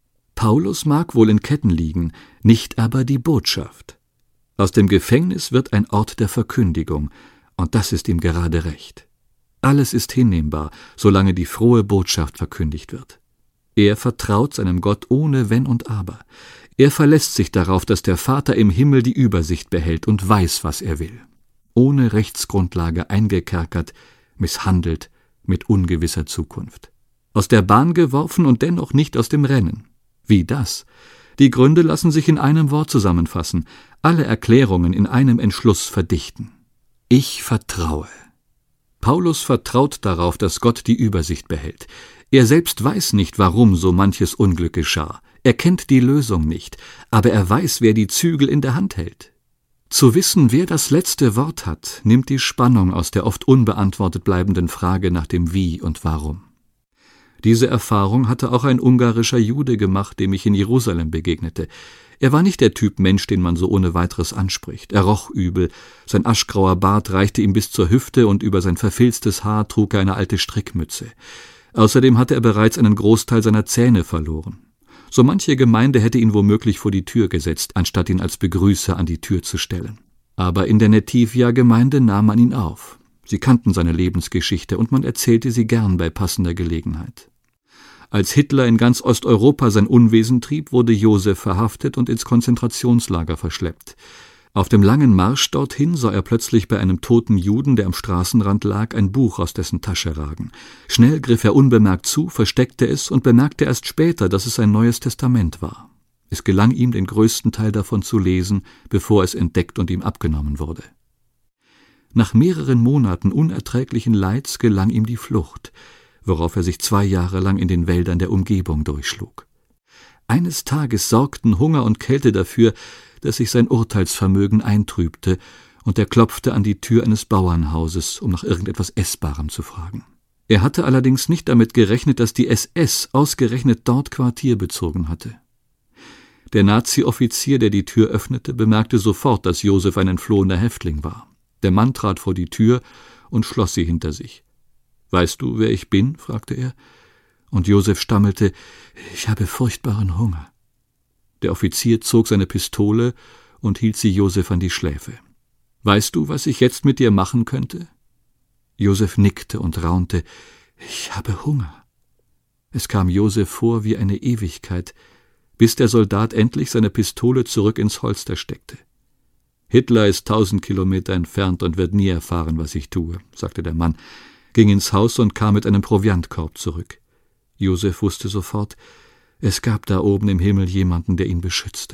Paulus mag wohl in Ketten liegen, nicht aber die Botschaft. Aus dem Gefängnis wird ein Ort der Verkündigung, und das ist ihm gerade recht. Alles ist hinnehmbar, solange die frohe Botschaft verkündigt wird. Er vertraut seinem Gott ohne Wenn und Aber. Er verlässt sich darauf, dass der Vater im Himmel die Übersicht behält und weiß, was er will. Ohne Rechtsgrundlage eingekerkert, misshandelt, mit ungewisser Zukunft. Aus der Bahn geworfen und dennoch nicht aus dem Rennen. Wie das? Die Gründe lassen sich in einem Wort zusammenfassen, alle Erklärungen in einem Entschluss verdichten. Ich vertraue. Paulus vertraut darauf, dass Gott die Übersicht behält. Er selbst weiß nicht, warum so manches Unglück geschah. Er kennt die Lösung nicht, aber er weiß, wer die Zügel in der Hand hält. Zu wissen, wer das letzte Wort hat, nimmt die Spannung aus der oft unbeantwortet bleibenden Frage nach dem Wie und Warum. Diese Erfahrung hatte auch ein ungarischer Jude gemacht, dem ich in Jerusalem begegnete. Er war nicht der Typ Mensch, den man so ohne weiteres anspricht. Er roch übel, sein aschgrauer Bart reichte ihm bis zur Hüfte und über sein verfilztes Haar trug er eine alte Strickmütze. Außerdem hatte er bereits einen Großteil seiner Zähne verloren. So manche Gemeinde hätte ihn womöglich vor die Tür gesetzt, anstatt ihn als Begrüßer an die Tür zu stellen. Aber in der Netivia-Gemeinde nahm man ihn auf. Sie kannten seine Lebensgeschichte und man erzählte sie gern bei passender Gelegenheit. Als Hitler in ganz Osteuropa sein Unwesen trieb, wurde Josef verhaftet und ins Konzentrationslager verschleppt. Auf dem langen Marsch dorthin sah er plötzlich bei einem toten Juden, der am Straßenrand lag, ein Buch aus dessen Tasche ragen. Schnell griff er unbemerkt zu, versteckte es und bemerkte erst später, dass es ein Neues Testament war. Es gelang ihm, den größten Teil davon zu lesen, bevor es entdeckt und ihm abgenommen wurde. Nach mehreren Monaten unerträglichen Leids gelang ihm die Flucht, worauf er sich 2 Jahre lang in den Wäldern der Umgebung durchschlug. Eines Tages sorgten Hunger und Kälte dafür, dass sich sein Urteilsvermögen eintrübte, und er klopfte an die Tür eines Bauernhauses, um nach irgendetwas Essbarem zu fragen. Er hatte allerdings nicht damit gerechnet, dass die SS ausgerechnet dort Quartier bezogen hatte. Der Nazi-Offizier, der die Tür öffnete, bemerkte sofort, dass Josef ein entflohener Häftling war. Der Mann trat vor die Tür und schloss sie hinter sich. »Weißt du, wer ich bin?« fragte er. Und Josef stammelte, »Ich habe furchtbaren Hunger.« Der Offizier zog seine Pistole und hielt sie Josef an die Schläfe. »Weißt du, was ich jetzt mit dir machen könnte?« Josef nickte und raunte, »Ich habe Hunger.« Es kam Josef vor wie eine Ewigkeit, bis der Soldat endlich seine Pistole zurück ins Holster steckte. »Hitler ist 1000 Kilometer entfernt und wird nie erfahren, was ich tue«, sagte der Mann, ging ins Haus und kam mit einem Proviantkorb zurück. Josef wusste sofort, es gab da oben im Himmel jemanden, der ihn beschützte.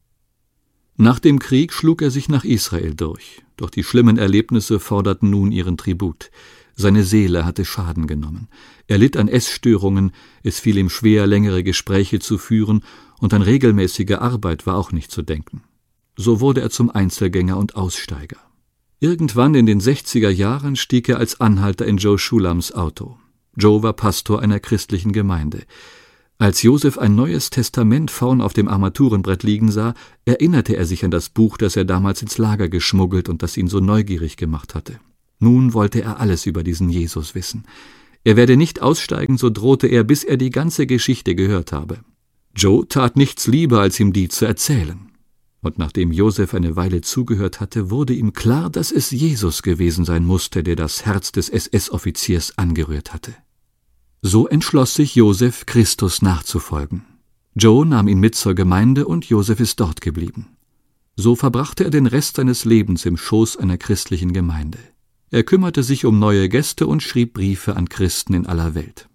Nach dem Krieg schlug er sich nach Israel durch, doch die schlimmen Erlebnisse forderten nun ihren Tribut. Seine Seele hatte Schaden genommen. Er litt an Essstörungen, es fiel ihm schwer, längere Gespräche zu führen, und an regelmäßige Arbeit war auch nicht zu denken. So wurde er zum Einzelgänger und Aussteiger. Irgendwann in den 60er Jahren stieg er als Anhalter in Joe Schulams Auto. Joe war Pastor einer christlichen Gemeinde. Als Josef ein Neues Testament vorn auf dem Armaturenbrett liegen sah, erinnerte er sich an das Buch, das er damals ins Lager geschmuggelt und das ihn so neugierig gemacht hatte. Nun wollte er alles über diesen Jesus wissen. Er werde nicht aussteigen, so drohte er, bis er die ganze Geschichte gehört habe. Joe tat nichts lieber, als ihm die zu erzählen. Und nachdem Josef eine Weile zugehört hatte, wurde ihm klar, dass es Jesus gewesen sein musste, der das Herz des SS-Offiziers angerührt hatte. So entschloss sich Josef, Christus nachzufolgen. Joe nahm ihn mit zur Gemeinde und Josef ist dort geblieben. So verbrachte er den Rest seines Lebens im Schoß einer christlichen Gemeinde. Er kümmerte sich um neue Gäste und schrieb Briefe an Christen in aller Welt.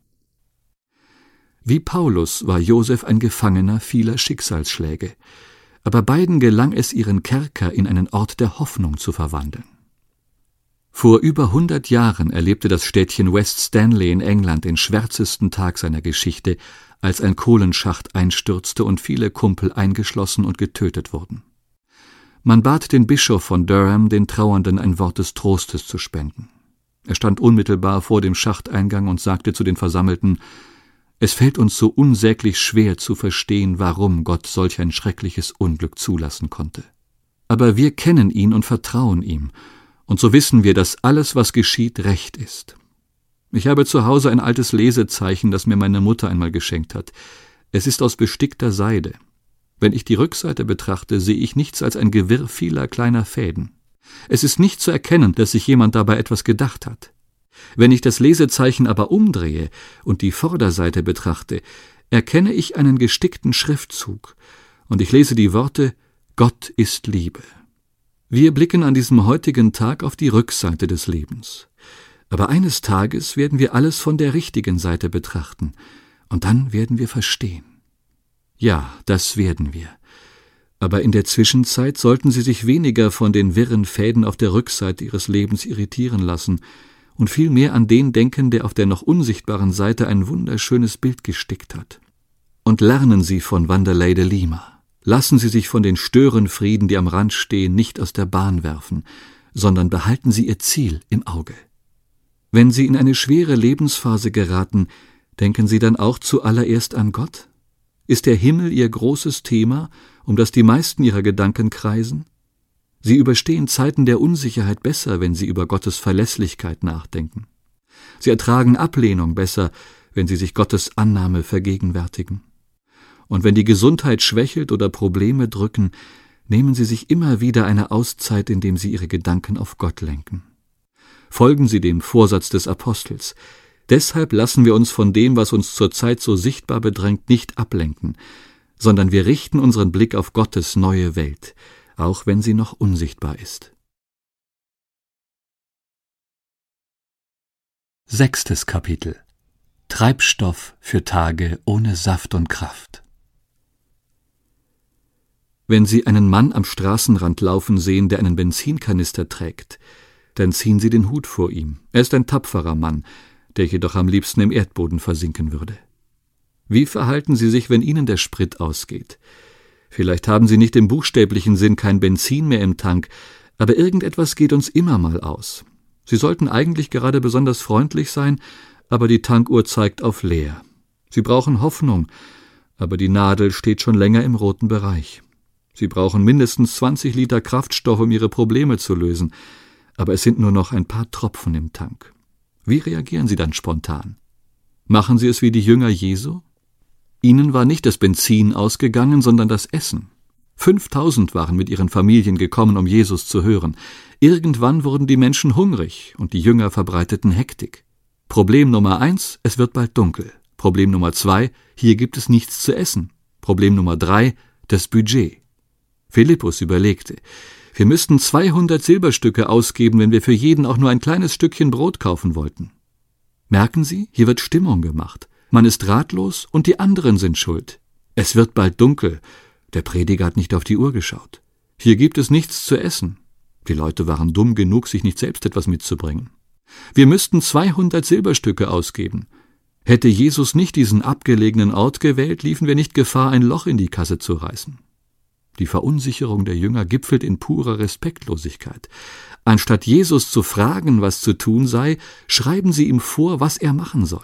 Wie Paulus war Josef ein Gefangener vieler Schicksalsschläge, aber beiden gelang es, ihren Kerker in einen Ort der Hoffnung zu verwandeln. Vor über 100 Jahren erlebte das Städtchen West Stanley in England den schwärzesten Tag seiner Geschichte, als ein Kohlenschacht einstürzte und viele Kumpel eingeschlossen und getötet wurden. Man bat den Bischof von Durham, den Trauernden ein Wort des Trostes zu spenden. Er stand unmittelbar vor dem Schachteingang und sagte zu den Versammelten: »Es fällt uns so unsäglich schwer zu verstehen, warum Gott solch ein schreckliches Unglück zulassen konnte. Aber wir kennen ihn und vertrauen ihm, und so wissen wir, dass alles, was geschieht, recht ist. Ich habe zu Hause ein altes Lesezeichen, das mir meine Mutter einmal geschenkt hat. Es ist aus bestickter Seide. Wenn ich die Rückseite betrachte, sehe ich nichts als ein Gewirr vieler kleiner Fäden. Es ist nicht zu erkennen, dass sich jemand dabei etwas gedacht hat. Wenn ich das Lesezeichen aber umdrehe und die Vorderseite betrachte, erkenne ich einen gestickten Schriftzug, und ich lese die Worte: Gott ist Liebe. Wir blicken an diesem heutigen Tag auf die Rückseite des Lebens. Aber eines Tages werden wir alles von der richtigen Seite betrachten, und dann werden wir verstehen. Ja, das werden wir. Aber in der Zwischenzeit sollten Sie sich weniger von den wirren Fäden auf der Rückseite Ihres Lebens irritieren lassen und vielmehr an den denken, der auf der noch unsichtbaren Seite ein wunderschönes Bild gestickt hat. Und lernen Sie von Wanderlei de Lima. Lassen Sie sich von den Störenfrieden, die am Rand stehen, nicht aus der Bahn werfen, sondern behalten Sie Ihr Ziel im Auge. Wenn Sie in eine schwere Lebensphase geraten, denken Sie dann auch zuallererst an Gott? Ist der Himmel Ihr großes Thema, um das die meisten Ihrer Gedanken kreisen? Sie überstehen Zeiten der Unsicherheit besser, wenn Sie über Gottes Verlässlichkeit nachdenken. Sie ertragen Ablehnung besser, wenn Sie sich Gottes Annahme vergegenwärtigen. Und wenn die Gesundheit schwächelt oder Probleme drücken, nehmen Sie sich immer wieder eine Auszeit, indem Sie Ihre Gedanken auf Gott lenken. Folgen Sie dem Vorsatz des Apostels: Deshalb lassen wir uns von dem, was uns zurzeit so sichtbar bedrängt, nicht ablenken, sondern wir richten unseren Blick auf Gottes neue Welt, auch wenn sie noch unsichtbar ist. 6. Kapitel: Treibstoff für Tage ohne Saft und Kraft. Wenn Sie einen Mann am Straßenrand laufen sehen, der einen Benzinkanister trägt, dann ziehen Sie den Hut vor ihm. Er ist ein tapferer Mann, der jedoch am liebsten im Erdboden versinken würde. Wie verhalten Sie sich, wenn Ihnen der Sprit ausgeht? Vielleicht haben Sie nicht im buchstäblichen Sinn kein Benzin mehr im Tank, aber irgendetwas geht uns immer mal aus. Sie sollten eigentlich gerade besonders freundlich sein, aber die Tankuhr zeigt auf leer. Sie brauchen Hoffnung, aber die Nadel steht schon länger im roten Bereich. Sie brauchen mindestens 20 Liter Kraftstoff, um Ihre Probleme zu lösen, aber es sind nur noch ein paar Tropfen im Tank. Wie reagieren Sie dann spontan? Machen Sie es wie die Jünger Jesu? Ihnen war nicht das Benzin ausgegangen, sondern das Essen. 5000 waren mit ihren Familien gekommen, um Jesus zu hören. Irgendwann wurden die Menschen hungrig und die Jünger verbreiteten Hektik. Problem Nummer 1, es wird bald dunkel. Problem Nummer 2, hier gibt es nichts zu essen. Problem Nummer 3, das Budget. Philippus überlegte: Wir müssten 200 Silberstücke ausgeben, wenn wir für jeden auch nur ein kleines Stückchen Brot kaufen wollten. Merken Sie, hier wird Stimmung gemacht. Man ist ratlos und die anderen sind schuld. Es wird bald dunkel. Der Prediger hat nicht auf die Uhr geschaut. Hier gibt es nichts zu essen. Die Leute waren dumm genug, sich nicht selbst etwas mitzubringen. Wir müssten 200 Silberstücke ausgeben. Hätte Jesus nicht diesen abgelegenen Ort gewählt, liefen wir nicht Gefahr, ein Loch in die Kasse zu reißen. Die Verunsicherung der Jünger gipfelt in purer Respektlosigkeit. Anstatt Jesus zu fragen, was zu tun sei, schreiben sie ihm vor, was er machen soll.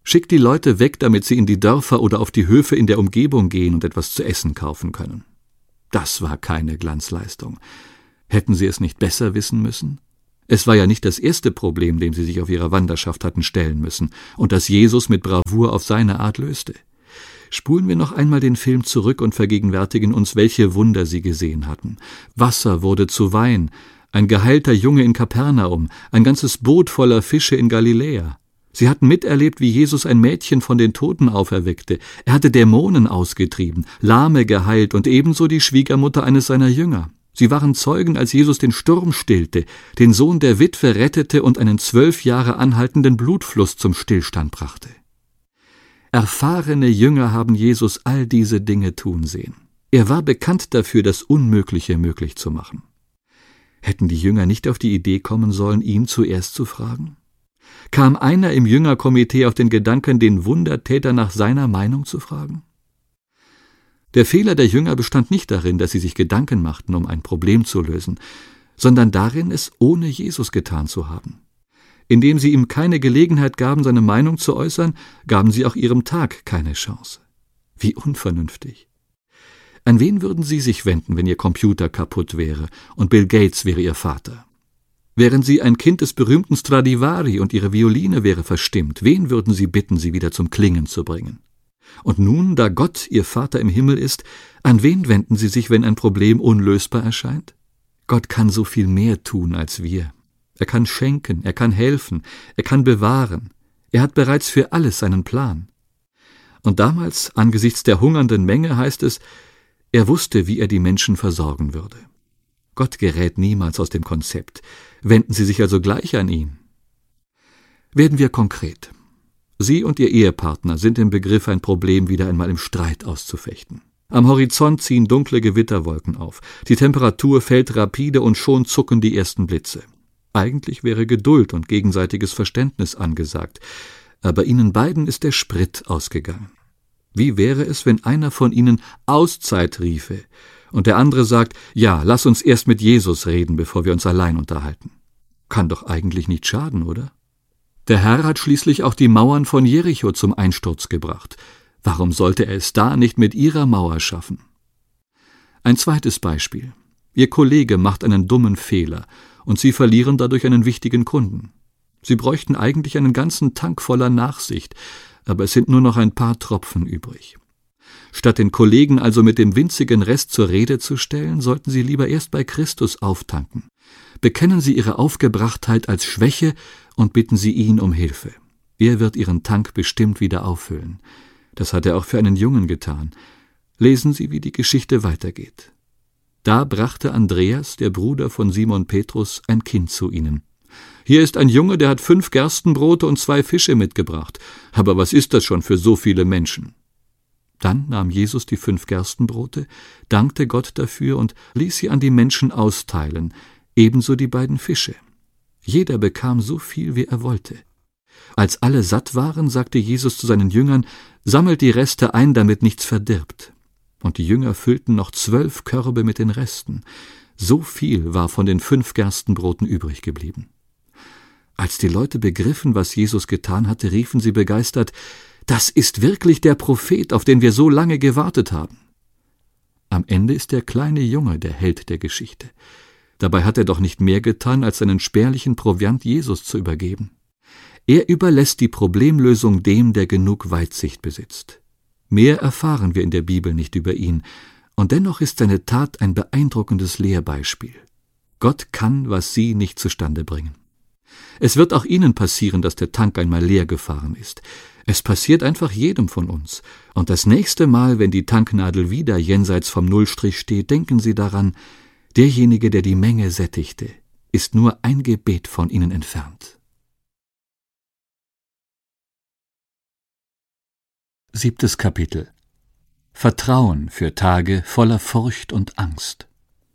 Schickt die Leute weg, damit sie in die Dörfer oder auf die Höfe in der Umgebung gehen und etwas zu essen kaufen können. Das war keine Glanzleistung. Hätten sie es nicht besser wissen müssen? Es war ja nicht das erste Problem, dem sie sich auf ihrer Wanderschaft hatten stellen müssen und das Jesus mit Bravour auf seine Art löste. Spulen wir noch einmal den Film zurück und vergegenwärtigen uns, welche Wunder sie gesehen hatten. Wasser wurde zu Wein, ein geheilter Junge in Kapernaum, ein ganzes Boot voller Fische in Galiläa. Sie hatten miterlebt, wie Jesus ein Mädchen von den Toten auferweckte. Er hatte Dämonen ausgetrieben, Lahme geheilt und ebenso die Schwiegermutter eines seiner Jünger. Sie waren Zeugen, als Jesus den Sturm stillte, den Sohn der Witwe rettete und einen 12 Jahre anhaltenden Blutfluss zum Stillstand brachte. Erfahrene Jünger haben Jesus all diese Dinge tun sehen. Er war bekannt dafür, das Unmögliche möglich zu machen. Hätten die Jünger nicht auf die Idee kommen sollen, ihn zuerst zu fragen? Kam einer im Jüngerkomitee auf den Gedanken, den Wundertäter nach seiner Meinung zu fragen? Der Fehler der Jünger bestand nicht darin, dass sie sich Gedanken machten, um ein Problem zu lösen, sondern darin, es ohne Jesus getan zu haben. Indem sie ihm keine Gelegenheit gaben, seine Meinung zu äußern, gaben sie auch ihrem Tag keine Chance. Wie unvernünftig. An wen würden Sie sich wenden, wenn Ihr Computer kaputt wäre und Bill Gates wäre Ihr Vater? Wären Sie ein Kind des berühmten Stradivari und Ihre Violine wäre verstimmt, wen würden Sie bitten, sie wieder zum Klingen zu bringen? Und nun, da Gott Ihr Vater im Himmel ist, an wen wenden Sie sich, wenn ein Problem unlösbar erscheint? Gott kann so viel mehr tun als wir. Er kann schenken, er kann helfen, er kann bewahren. Er hat bereits für alles seinen Plan. Und damals, angesichts der hungernden Menge, heißt es, er wusste, wie er die Menschen versorgen würde. Gott gerät niemals aus dem Konzept. Wenden Sie sich also gleich an ihn. Werden wir konkret. Sie und Ihr Ehepartner sind im Begriff, ein Problem wieder einmal im Streit auszufechten. Am Horizont ziehen dunkle Gewitterwolken auf. Die Temperatur fällt rapide und schon zucken die ersten Blitze. Eigentlich wäre Geduld und gegenseitiges Verständnis angesagt, aber Ihnen beiden ist der Sprit ausgegangen. Wie wäre es, wenn einer von Ihnen Auszeit riefe und der andere sagt, ja, lass uns erst mit Jesus reden, bevor wir uns allein unterhalten? Kann doch eigentlich nicht schaden, oder? Der Herr hat schließlich auch die Mauern von Jericho zum Einsturz gebracht. Warum sollte er es da nicht mit Ihrer Mauer schaffen? Ein zweites Beispiel. Ihr Kollege macht einen dummen Fehler und Sie verlieren dadurch einen wichtigen Kunden. Sie bräuchten eigentlich einen ganzen Tank voller Nachsicht, aber es sind nur noch ein paar Tropfen übrig. Statt den Kollegen also mit dem winzigen Rest zur Rede zu stellen, sollten Sie lieber erst bei Christus auftanken. Bekennen Sie Ihre Aufgebrachtheit als Schwäche und bitten Sie ihn um Hilfe. Er wird Ihren Tank bestimmt wieder auffüllen. Das hat er auch für einen Jungen getan. Lesen Sie, wie die Geschichte weitergeht. Da brachte Andreas, der Bruder von Simon Petrus, ein Kind zu ihnen. Hier ist ein Junge, der hat 5 Gerstenbrote und 2 Fische mitgebracht. Aber was ist das schon für so viele Menschen? Dann nahm Jesus die 5 Gerstenbrote, dankte Gott dafür und ließ sie an die Menschen austeilen, ebenso die 2 Fische. Jeder bekam so viel, wie er wollte. Als alle satt waren, sagte Jesus zu seinen Jüngern, sammelt die Reste ein, damit nichts verdirbt. Und die Jünger füllten noch 12 Körbe mit den Resten. So viel war von den 5 Gerstenbroten übrig geblieben. Als die Leute begriffen, was Jesus getan hatte, riefen sie begeistert, das ist wirklich der Prophet, auf den wir so lange gewartet haben. Am Ende ist der kleine Junge der Held der Geschichte. Dabei hat er doch nicht mehr getan, als seinen spärlichen Proviant Jesus zu übergeben. Er überlässt die Problemlösung dem, der genug Weitsicht besitzt. Mehr erfahren wir in der Bibel nicht über ihn, und dennoch ist seine Tat ein beeindruckendes Lehrbeispiel. Gott kann, was Sie nicht zustande bringen. Es wird auch Ihnen passieren, dass der Tank einmal leer gefahren ist. Es passiert einfach jedem von uns. Und das nächste Mal, wenn die Tanknadel wieder jenseits vom Nullstrich steht, denken Sie daran, derjenige, der die Menge sättigte, ist nur ein Gebet von Ihnen entfernt. 7. Kapitel. Vertrauen für Tage voller Furcht und Angst.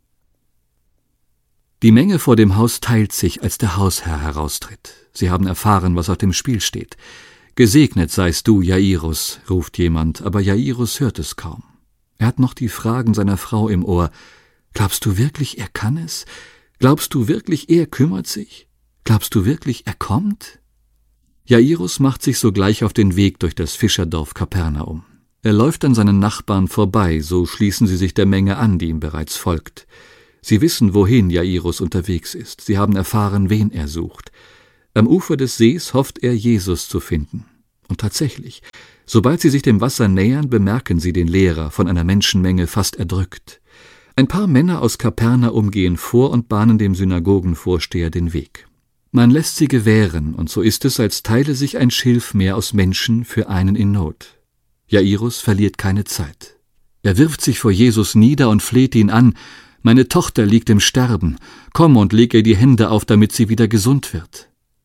Die Menge vor dem Haus teilt sich, als der Hausherr heraustritt. Sie haben erfahren, was auf dem Spiel steht. »Gesegnet seist du, Jairus«, ruft jemand, aber Jairus hört es kaum. Er hat noch die Fragen seiner Frau im Ohr. »Glaubst du wirklich, er kann es? Glaubst du wirklich, er kümmert sich? Glaubst du wirklich, er kommt?« Jairus macht sich sogleich auf den Weg durch das Fischerdorf Kapernaum. Er läuft an seinen Nachbarn vorbei, so schließen sie sich der Menge an, die ihm bereits folgt. Sie wissen, wohin Jairus unterwegs ist. Sie haben erfahren, wen er sucht. Am Ufer des Sees hofft er, Jesus zu finden. Und tatsächlich, sobald sie sich dem Wasser nähern, bemerken sie den Lehrer, von einer Menschenmenge fast erdrückt. Ein paar Männer aus Kapernaum gehen vor und bahnen dem Synagogenvorsteher den Weg. Man lässt sie gewähren, und so ist es, als teile sich ein Schilfmeer aus Menschen für einen in Not. Jairus verliert keine Zeit. Er wirft sich vor Jesus nieder und fleht ihn an: »Meine Tochter liegt im Sterben. Komm und leg ihr die Hände auf, damit sie wieder gesund wird.«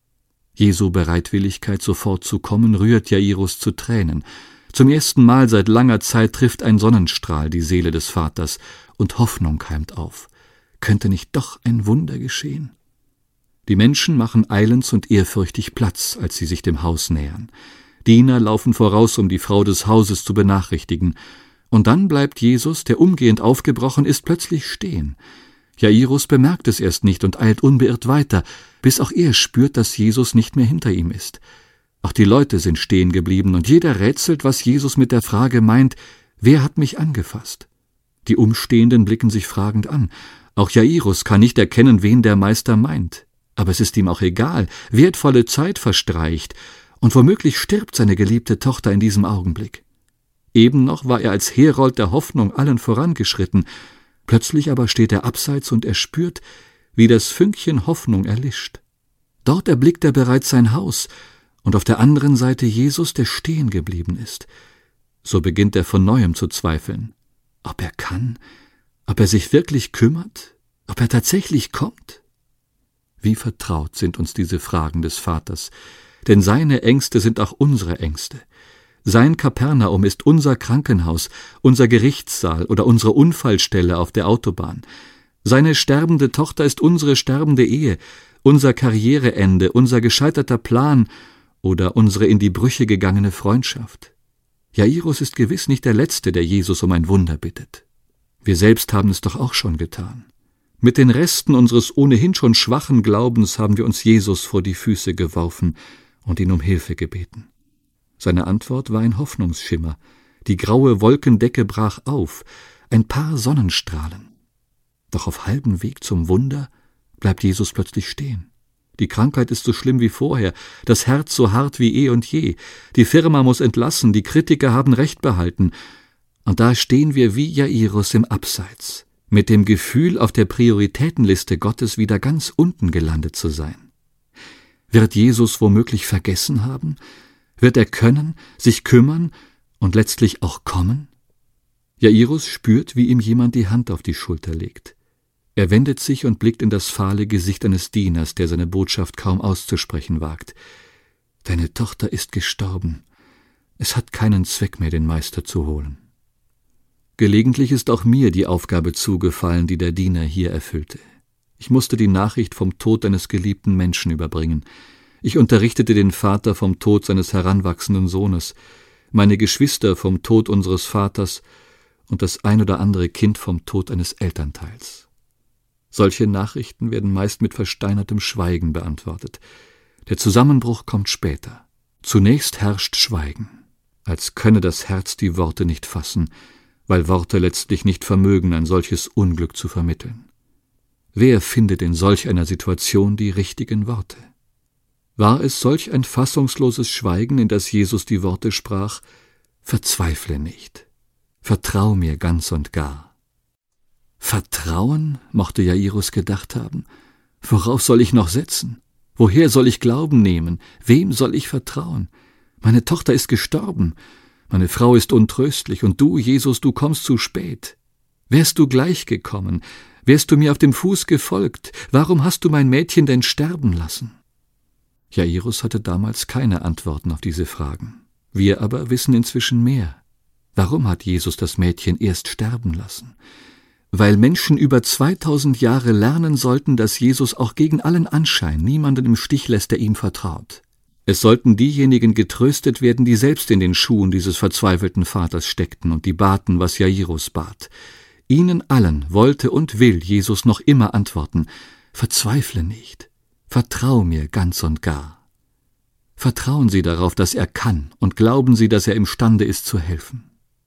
Jesu Bereitwilligkeit, sofort zu kommen, rührt Jairus zu Tränen. Zum ersten Mal seit langer Zeit trifft ein Sonnenstrahl die Seele des Vaters, und Hoffnung keimt auf. Könnte nicht doch ein Wunder geschehen? Die Menschen machen eilends und ehrfürchtig Platz, als sie sich dem Haus nähern. Diener laufen voraus, um die Frau des Hauses zu benachrichtigen. Und dann bleibt Jesus, der umgehend aufgebrochen ist, plötzlich stehen. Jairus bemerkt es erst nicht und eilt unbeirrt weiter, bis auch er spürt, dass Jesus nicht mehr hinter ihm ist. Auch die Leute sind stehen geblieben, und jeder rätselt, was Jesus mit der Frage meint: »Wer hat mich angefasst?« Die Umstehenden blicken sich fragend an. Auch Jairus kann nicht erkennen, wen der Meister meint. Aber es ist ihm auch egal, wertvolle Zeit verstreicht, und womöglich stirbt seine geliebte Tochter in diesem Augenblick. Eben noch war er als Herold der Hoffnung allen vorangeschritten, plötzlich aber steht er abseits und er spürt, wie das Fünkchen Hoffnung erlischt. Dort erblickt er bereits sein Haus und auf der anderen Seite Jesus, der stehen geblieben ist. So beginnt er von Neuem zu zweifeln. Ob er kann, ob er sich wirklich kümmert, ob er tatsächlich kommt? Wie vertraut sind uns diese Fragen des Vaters, denn seine Ängste sind auch unsere Ängste. Sein Kapernaum ist unser Krankenhaus, unser Gerichtssaal oder unsere Unfallstelle auf der Autobahn. Seine sterbende Tochter ist unsere sterbende Ehe, unser Karriereende, unser gescheiterter Plan oder unsere in die Brüche gegangene Freundschaft. Jairus ist gewiss nicht der Letzte, der Jesus um ein Wunder bittet. Wir selbst haben es doch auch schon getan. Mit den Resten unseres ohnehin schon schwachen Glaubens haben wir uns Jesus vor die Füße geworfen und ihn um Hilfe gebeten. Seine Antwort war ein Hoffnungsschimmer. Die graue Wolkendecke brach auf, ein paar Sonnenstrahlen. Doch auf halbem Weg zum Wunder bleibt Jesus plötzlich stehen. Die Krankheit ist so schlimm wie vorher, das Herz so hart wie eh und je. Die Firma muss entlassen, die Kritiker haben Recht behalten. Und da stehen wir wie Jairus im Abseits, mit dem Gefühl, auf der Prioritätenliste Gottes wieder ganz unten gelandet zu sein. Wird Jesus womöglich vergessen haben? Wird er können, sich kümmern und letztlich auch kommen? Jairus spürt, wie ihm jemand die Hand auf die Schulter legt. Er wendet sich und blickt in das fahle Gesicht eines Dieners, der seine Botschaft kaum auszusprechen wagt. »Deine Tochter ist gestorben. Es hat keinen Zweck mehr, den Meister zu holen.« Gelegentlich ist auch mir die Aufgabe zugefallen, die der Diener hier erfüllte. Ich musste die Nachricht vom Tod eines geliebten Menschen überbringen. Ich unterrichtete den Vater vom Tod seines heranwachsenden Sohnes, meine Geschwister vom Tod unseres Vaters und das ein oder andere Kind vom Tod eines Elternteils. Solche Nachrichten werden meist mit versteinertem Schweigen beantwortet. Der Zusammenbruch kommt später. Zunächst herrscht Schweigen, als könne das Herz die Worte nicht fassen, weil Worte letztlich nicht vermögen, ein solches Unglück zu vermitteln. Wer findet in solch einer Situation die richtigen Worte? War es solch ein fassungsloses Schweigen, in das Jesus die Worte sprach: »Verzweifle nicht, vertrau mir ganz und gar.« Vertrauen, mochte Jairus gedacht haben. Worauf soll ich noch setzen? Woher soll ich Glauben nehmen? Wem soll ich vertrauen? Meine Tochter ist gestorben. Meine Frau ist untröstlich. Und du, Jesus, du kommst zu spät. Wärst du gleich gekommen? Wärst du mir auf dem Fuß gefolgt? Warum hast du mein Mädchen denn sterben lassen? Jairus hatte damals keine Antworten auf diese Fragen. Wir aber wissen inzwischen mehr. Warum hat Jesus das Mädchen erst sterben lassen? Weil Menschen über 2000 Jahre lernen sollten, dass Jesus auch gegen allen Anschein niemanden im Stich lässt, der ihm vertraut. Es sollten diejenigen getröstet werden, die selbst in den Schuhen dieses verzweifelten Vaters steckten und die baten, was Jairus bat. Ihnen allen wollte und will Jesus noch immer antworten: Verzweifle nicht, vertrau mir ganz und gar. Vertrauen Sie darauf, dass er kann, und glauben Sie, dass er imstande ist zu helfen.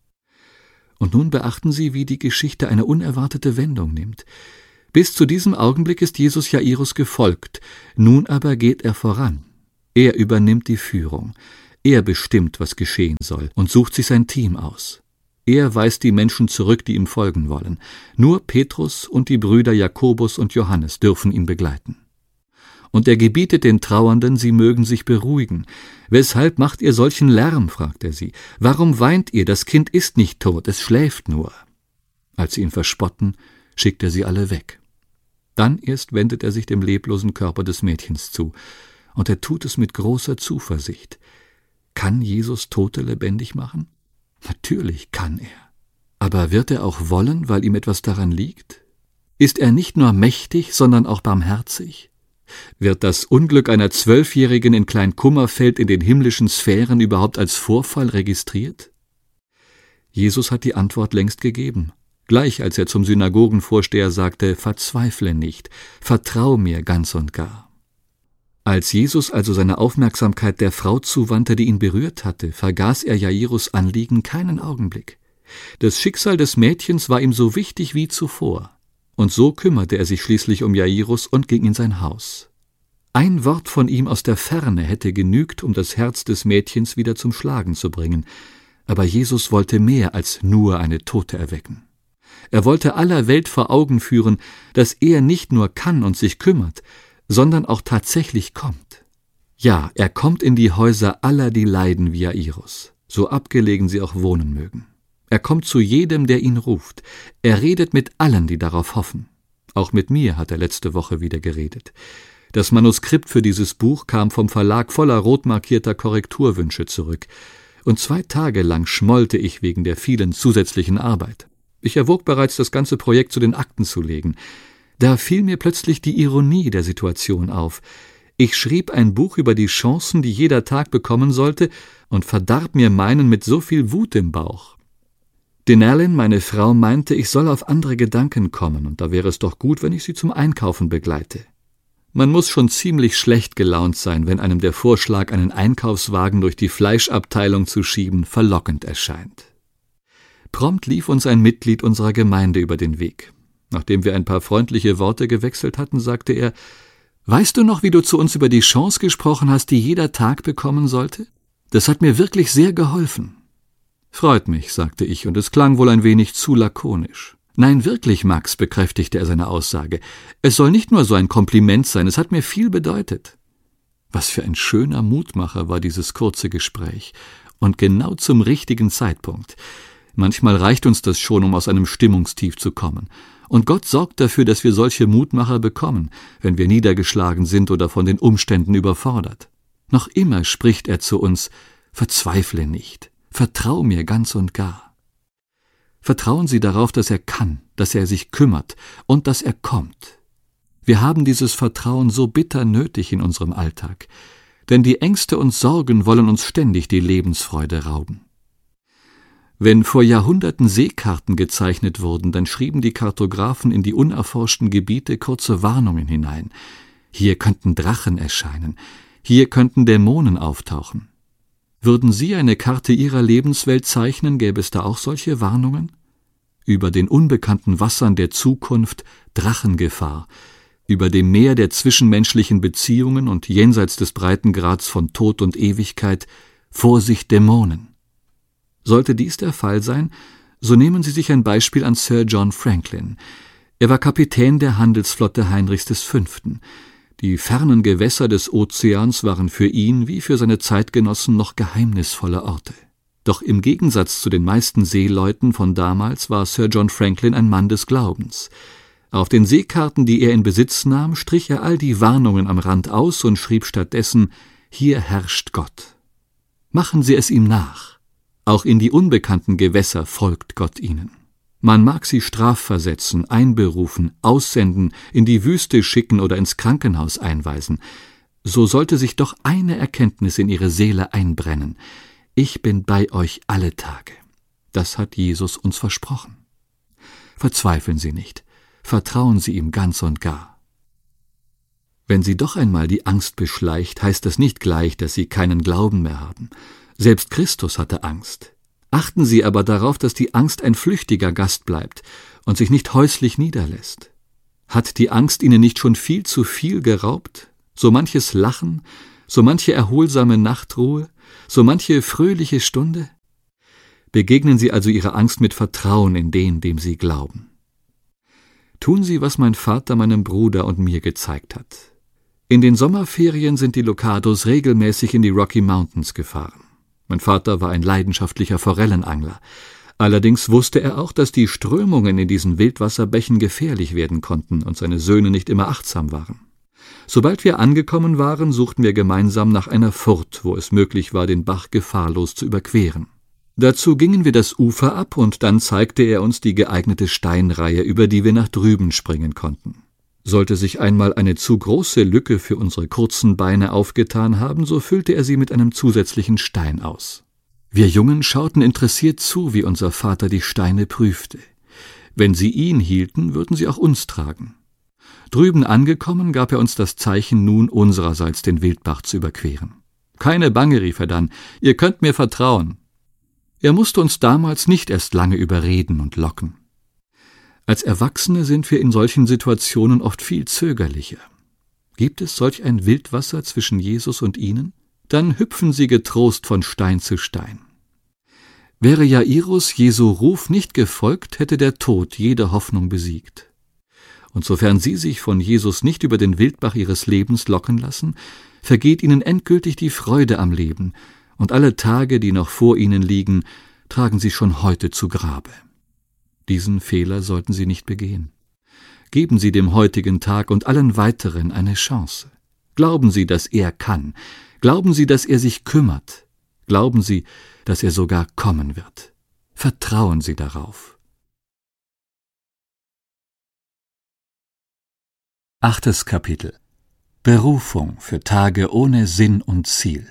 Und nun beachten Sie, wie die Geschichte eine unerwartete Wendung nimmt. Bis zu diesem Augenblick ist Jesus Jairus gefolgt, nun aber geht er voran. Er übernimmt die Führung. Er bestimmt, was geschehen soll, und sucht sich sein Team aus. Er weist die Menschen zurück, die ihm folgen wollen. Nur Petrus und die Brüder Jakobus und Johannes dürfen ihn begleiten. Und er gebietet den Trauernden, sie mögen sich beruhigen. »Weshalb macht ihr solchen Lärm?« fragt er sie. »Warum weint ihr? Das Kind ist nicht tot, es schläft nur.« Als sie ihn verspotten, schickt er sie alle weg. Dann erst wendet er sich dem leblosen Körper des Mädchens zu. Und er tut es mit großer Zuversicht. Kann Jesus Tote lebendig machen? Natürlich kann er. Aber wird er auch wollen, weil ihm etwas daran liegt? Ist er nicht nur mächtig, sondern auch barmherzig? Wird das Unglück einer 12-Jährigen in Kleinkummerfeld in den himmlischen Sphären überhaupt als Vorfall registriert? Jesus hat die Antwort längst gegeben, gleich als er zum Synagogenvorsteher sagte, »Verzweifle nicht, vertrau mir ganz und gar.« Als Jesus also seine Aufmerksamkeit der Frau zuwandte, die ihn berührt hatte, vergaß er Jairus' Anliegen keinen Augenblick. Das Schicksal des Mädchens war ihm so wichtig wie zuvor. Und so kümmerte er sich schließlich um Jairus und ging in sein Haus. Ein Wort von ihm aus der Ferne hätte genügt, um das Herz des Mädchens wieder zum Schlagen zu bringen. Aber Jesus wollte mehr als nur eine Tote erwecken. Er wollte aller Welt vor Augen führen, dass er nicht nur kann und sich kümmert, sondern auch tatsächlich kommt. Ja, er kommt in die Häuser aller, die leiden wie Jairus, so abgelegen sie auch wohnen mögen. Er kommt zu jedem, der ihn ruft. Er redet mit allen, die darauf hoffen. Auch mit mir hat er letzte Woche wieder geredet. Das Manuskript für dieses Buch kam vom Verlag voller rot markierter Korrekturwünsche zurück. Und 2 Tage lang schmollte ich wegen der vielen zusätzlichen Arbeit. Ich erwog bereits, das ganze Projekt zu den Akten zu legen. Da fiel mir plötzlich die Ironie der Situation auf. Ich schrieb ein Buch über die Chancen, die jeder Tag bekommen sollte, und verdarb mir meinen mit so viel Wut im Bauch. Denalyn, meine Frau, meinte, ich soll auf andere Gedanken kommen, und da wäre es doch gut, wenn ich sie zum Einkaufen begleite. Man muss schon ziemlich schlecht gelaunt sein, wenn einem der Vorschlag, einen Einkaufswagen durch die Fleischabteilung zu schieben, verlockend erscheint. Prompt lief uns ein Mitglied unserer Gemeinde über den Weg. Nachdem wir ein paar freundliche Worte gewechselt hatten, sagte er, »Weißt du noch, wie du zu uns über die Chance gesprochen hast, die jeder Tag bekommen sollte? Das hat mir wirklich sehr geholfen.« »Freut mich«, sagte ich, und es klang wohl ein wenig zu lakonisch. »Nein, wirklich, Max«, bekräftigte er seine Aussage. »Es soll nicht nur so ein Kompliment sein, es hat mir viel bedeutet.« Was für ein schöner Mutmacher war dieses kurze Gespräch. Und genau zum richtigen Zeitpunkt. Manchmal reicht uns das schon, um aus einem Stimmungstief zu kommen. Und Gott sorgt dafür, dass wir solche Mutmacher bekommen, wenn wir niedergeschlagen sind oder von den Umständen überfordert. Noch immer spricht er zu uns, »Verzweifle nicht. Vertrau mir ganz und gar.« Vertrauen Sie darauf, dass er kann, dass er sich kümmert und dass er kommt. Wir haben dieses Vertrauen so bitter nötig in unserem Alltag, denn die Ängste und Sorgen wollen uns ständig die Lebensfreude rauben. Wenn vor Jahrhunderten Seekarten gezeichnet wurden, dann schrieben die Kartografen in die unerforschten Gebiete kurze Warnungen hinein. Hier könnten Drachen erscheinen, hier könnten Dämonen auftauchen. Würden Sie eine Karte Ihrer Lebenswelt zeichnen, gäbe es da auch solche Warnungen? Über den unbekannten Wassern der Zukunft Drachengefahr, über dem Meer der zwischenmenschlichen Beziehungen und jenseits des Breitengrads von Tod und Ewigkeit Vorsicht Dämonen. Sollte dies der Fall sein, so nehmen Sie sich ein Beispiel an Sir John Franklin. Er war Kapitän der Handelsflotte Heinrichs V. Die fernen Gewässer des Ozeans waren für ihn wie für seine Zeitgenossen noch geheimnisvolle Orte. Doch im Gegensatz zu den meisten Seeleuten von damals war Sir John Franklin ein Mann des Glaubens. Auf den Seekarten, die er in Besitz nahm, strich er all die Warnungen am Rand aus und schrieb stattdessen, »Hier herrscht Gott. Machen Sie es ihm nach. Auch in die unbekannten Gewässer folgt Gott ihnen. Man mag sie strafversetzen, einberufen, aussenden, in die Wüste schicken oder ins Krankenhaus einweisen. So sollte sich doch eine Erkenntnis in ihre Seele einbrennen. Ich bin bei euch alle Tage. Das hat Jesus uns versprochen. Verzweifeln Sie nicht. Vertrauen Sie ihm ganz und gar. Wenn Sie doch einmal die Angst beschleicht, heißt das nicht gleich, dass Sie keinen Glauben mehr haben. Selbst Christus hatte Angst. Achten Sie aber darauf, dass die Angst ein flüchtiger Gast bleibt und sich nicht häuslich niederlässt. Hat die Angst Ihnen nicht schon viel zu viel geraubt? So manches Lachen, so manche erholsame Nachtruhe, so manche fröhliche Stunde? Begegnen Sie also Ihrer Angst mit Vertrauen in den, dem Sie glauben. Tun Sie, was mein Vater meinem Bruder und mir gezeigt hat. In den Sommerferien sind die Locados regelmäßig in die Rocky Mountains gefahren. Mein Vater war ein leidenschaftlicher Forellenangler. Allerdings wusste er auch, dass die Strömungen in diesen Wildwasserbächen gefährlich werden konnten und seine Söhne nicht immer achtsam waren. Sobald wir angekommen waren, suchten wir gemeinsam nach einer Furt, wo es möglich war, den Bach gefahrlos zu überqueren. Dazu gingen wir das Ufer ab und dann zeigte er uns die geeignete Steinreihe, über die wir nach drüben springen konnten. Sollte sich einmal eine zu große Lücke für unsere kurzen Beine aufgetan haben, so füllte er sie mit einem zusätzlichen Stein aus. Wir Jungen schauten interessiert zu, wie unser Vater die Steine prüfte. Wenn sie ihn hielten, würden sie auch uns tragen. Drüben angekommen, gab er uns das Zeichen, nun unsererseits den Wildbach zu überqueren. »Keine Bange«, rief er dann, »ihr könnt mir vertrauen.« Er musste uns damals nicht erst lange überreden und locken. Als Erwachsene sind wir in solchen Situationen oft viel zögerlicher. Gibt es solch ein Wildwasser zwischen Jesus und ihnen? Dann hüpfen sie getrost von Stein zu Stein. Wäre Jairus Jesu Ruf nicht gefolgt, hätte der Tod jede Hoffnung besiegt. Und sofern sie sich von Jesus nicht über den Wildbach ihres Lebens locken lassen, vergeht ihnen endgültig die Freude am Leben, und alle Tage, die noch vor ihnen liegen, tragen sie schon heute zu Grabe. Diesen Fehler sollten Sie nicht begehen. Geben Sie dem heutigen Tag und allen weiteren eine Chance. Glauben Sie, dass er kann. Glauben Sie, dass er sich kümmert. Glauben Sie, dass er sogar kommen wird. Vertrauen Sie darauf. 8. Kapitel. Berufung für Tage ohne Sinn und Ziel.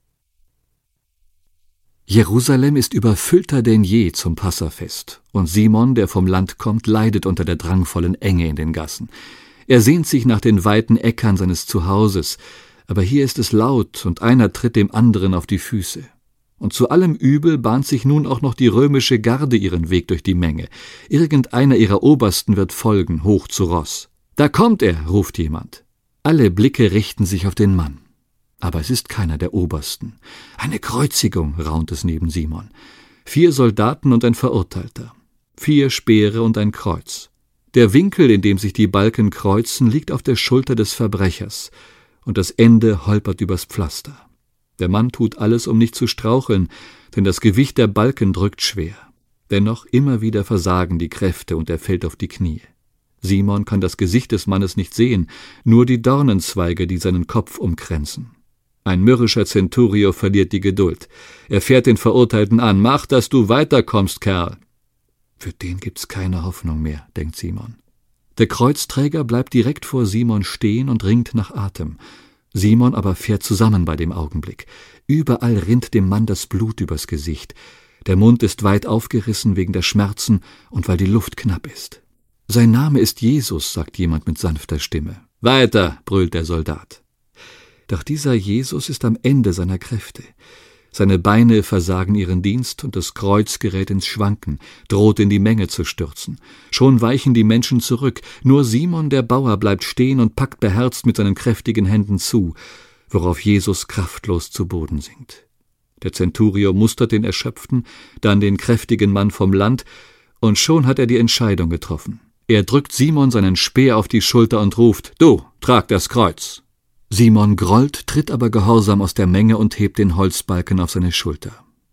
Jerusalem ist überfüllter denn je zum Passafest, und Simon, der vom Land kommt, leidet unter der drangvollen Enge in den Gassen. Er sehnt sich nach den weiten Äckern seines Zuhauses, aber hier ist es laut, und einer tritt dem anderen auf die Füße. Und zu allem Übel bahnt sich nun auch noch die römische Garde ihren Weg durch die Menge. Irgendeiner ihrer Obersten wird folgen, hoch zu Ross. »Da kommt er«, ruft jemand. Alle Blicke richten sich auf den Mann. Aber es ist keiner der Obersten. »Eine Kreuzigung«, raunt es neben Simon. 4 Soldaten und ein Verurteilter. 4 Speere und ein Kreuz. Der Winkel, in dem sich die Balken kreuzen, liegt auf der Schulter des Verbrechers, und das Ende holpert übers Pflaster. Der Mann tut alles, um nicht zu straucheln, denn das Gewicht der Balken drückt schwer. Dennoch immer wieder versagen die Kräfte, und er fällt auf die Knie. Simon kann das Gesicht des Mannes nicht sehen, nur die Dornenzweige, die seinen Kopf umkränzen. Ein mürrischer Centurio verliert die Geduld. Er fährt den Verurteilten an. »Mach, dass du weiterkommst, Kerl!« Für den gibt's keine Hoffnung mehr, denkt Simon. Der Kreuzträger bleibt direkt vor Simon stehen und ringt nach Atem. Simon aber fährt zusammen bei dem Augenblick. Überall rinnt dem Mann das Blut übers Gesicht. Der Mund ist weit aufgerissen wegen der Schmerzen und weil die Luft knapp ist. »Sein Name ist Jesus«, sagt jemand mit sanfter Stimme. »Weiter«, brüllt der Soldat. Doch dieser Jesus ist am Ende seiner Kräfte. Seine Beine versagen ihren Dienst und das Kreuz gerät ins Schwanken, droht in die Menge zu stürzen. Schon weichen die Menschen zurück, nur Simon der Bauer bleibt stehen und packt beherzt mit seinen kräftigen Händen zu, worauf Jesus kraftlos zu Boden sinkt. Der Centurio mustert den Erschöpften, dann den kräftigen Mann vom Land, und schon hat er die Entscheidung getroffen. Er drückt Simon seinen Speer auf die Schulter und ruft: »Du, trag das Kreuz!« Simon grollt, tritt aber gehorsam aus der Menge und hebt den Holzbalken auf seine Schulter.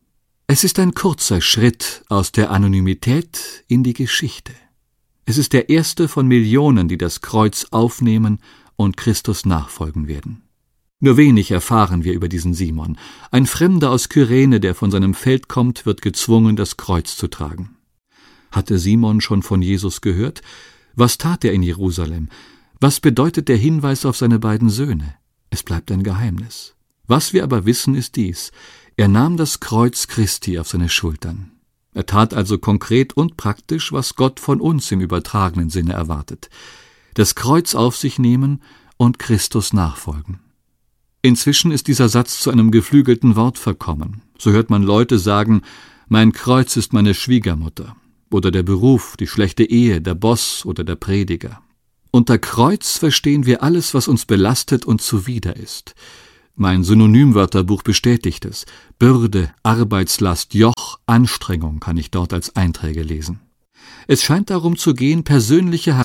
Es ist ein kurzer Schritt aus der Anonymität in die Geschichte. Es ist der erste von Millionen, die das Kreuz aufnehmen und Christus nachfolgen werden. Nur wenig erfahren wir über diesen Simon. Ein Fremder aus Kyrene, der von seinem Feld kommt, wird gezwungen, das Kreuz zu tragen. Hatte Simon schon von Jesus gehört? Was tat er in Jerusalem? Was bedeutet der Hinweis auf seine beiden Söhne? Es bleibt ein Geheimnis. Was wir aber wissen, ist dies: Er nahm das Kreuz Christi auf seine Schultern. Er tat also konkret und praktisch, was Gott von uns im übertragenen Sinne erwartet. Das Kreuz auf sich nehmen und Christus nachfolgen. Inzwischen ist dieser Satz zu einem geflügelten Wort verkommen. So hört man Leute sagen, mein Kreuz ist meine Schwiegermutter oder der Beruf, die schlechte Ehe, der Boss oder der Prediger. Unter Kreuz verstehen wir alles, was uns belastet und zuwider ist. Mein Synonymwörterbuch bestätigt es. Bürde, Arbeitslast, Joch, Anstrengung kann ich dort als Einträge lesen. Es scheint darum zu gehen, persönliche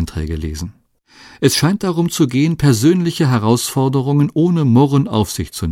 Herausforderungen ohne Murren auf sich zu nehmen.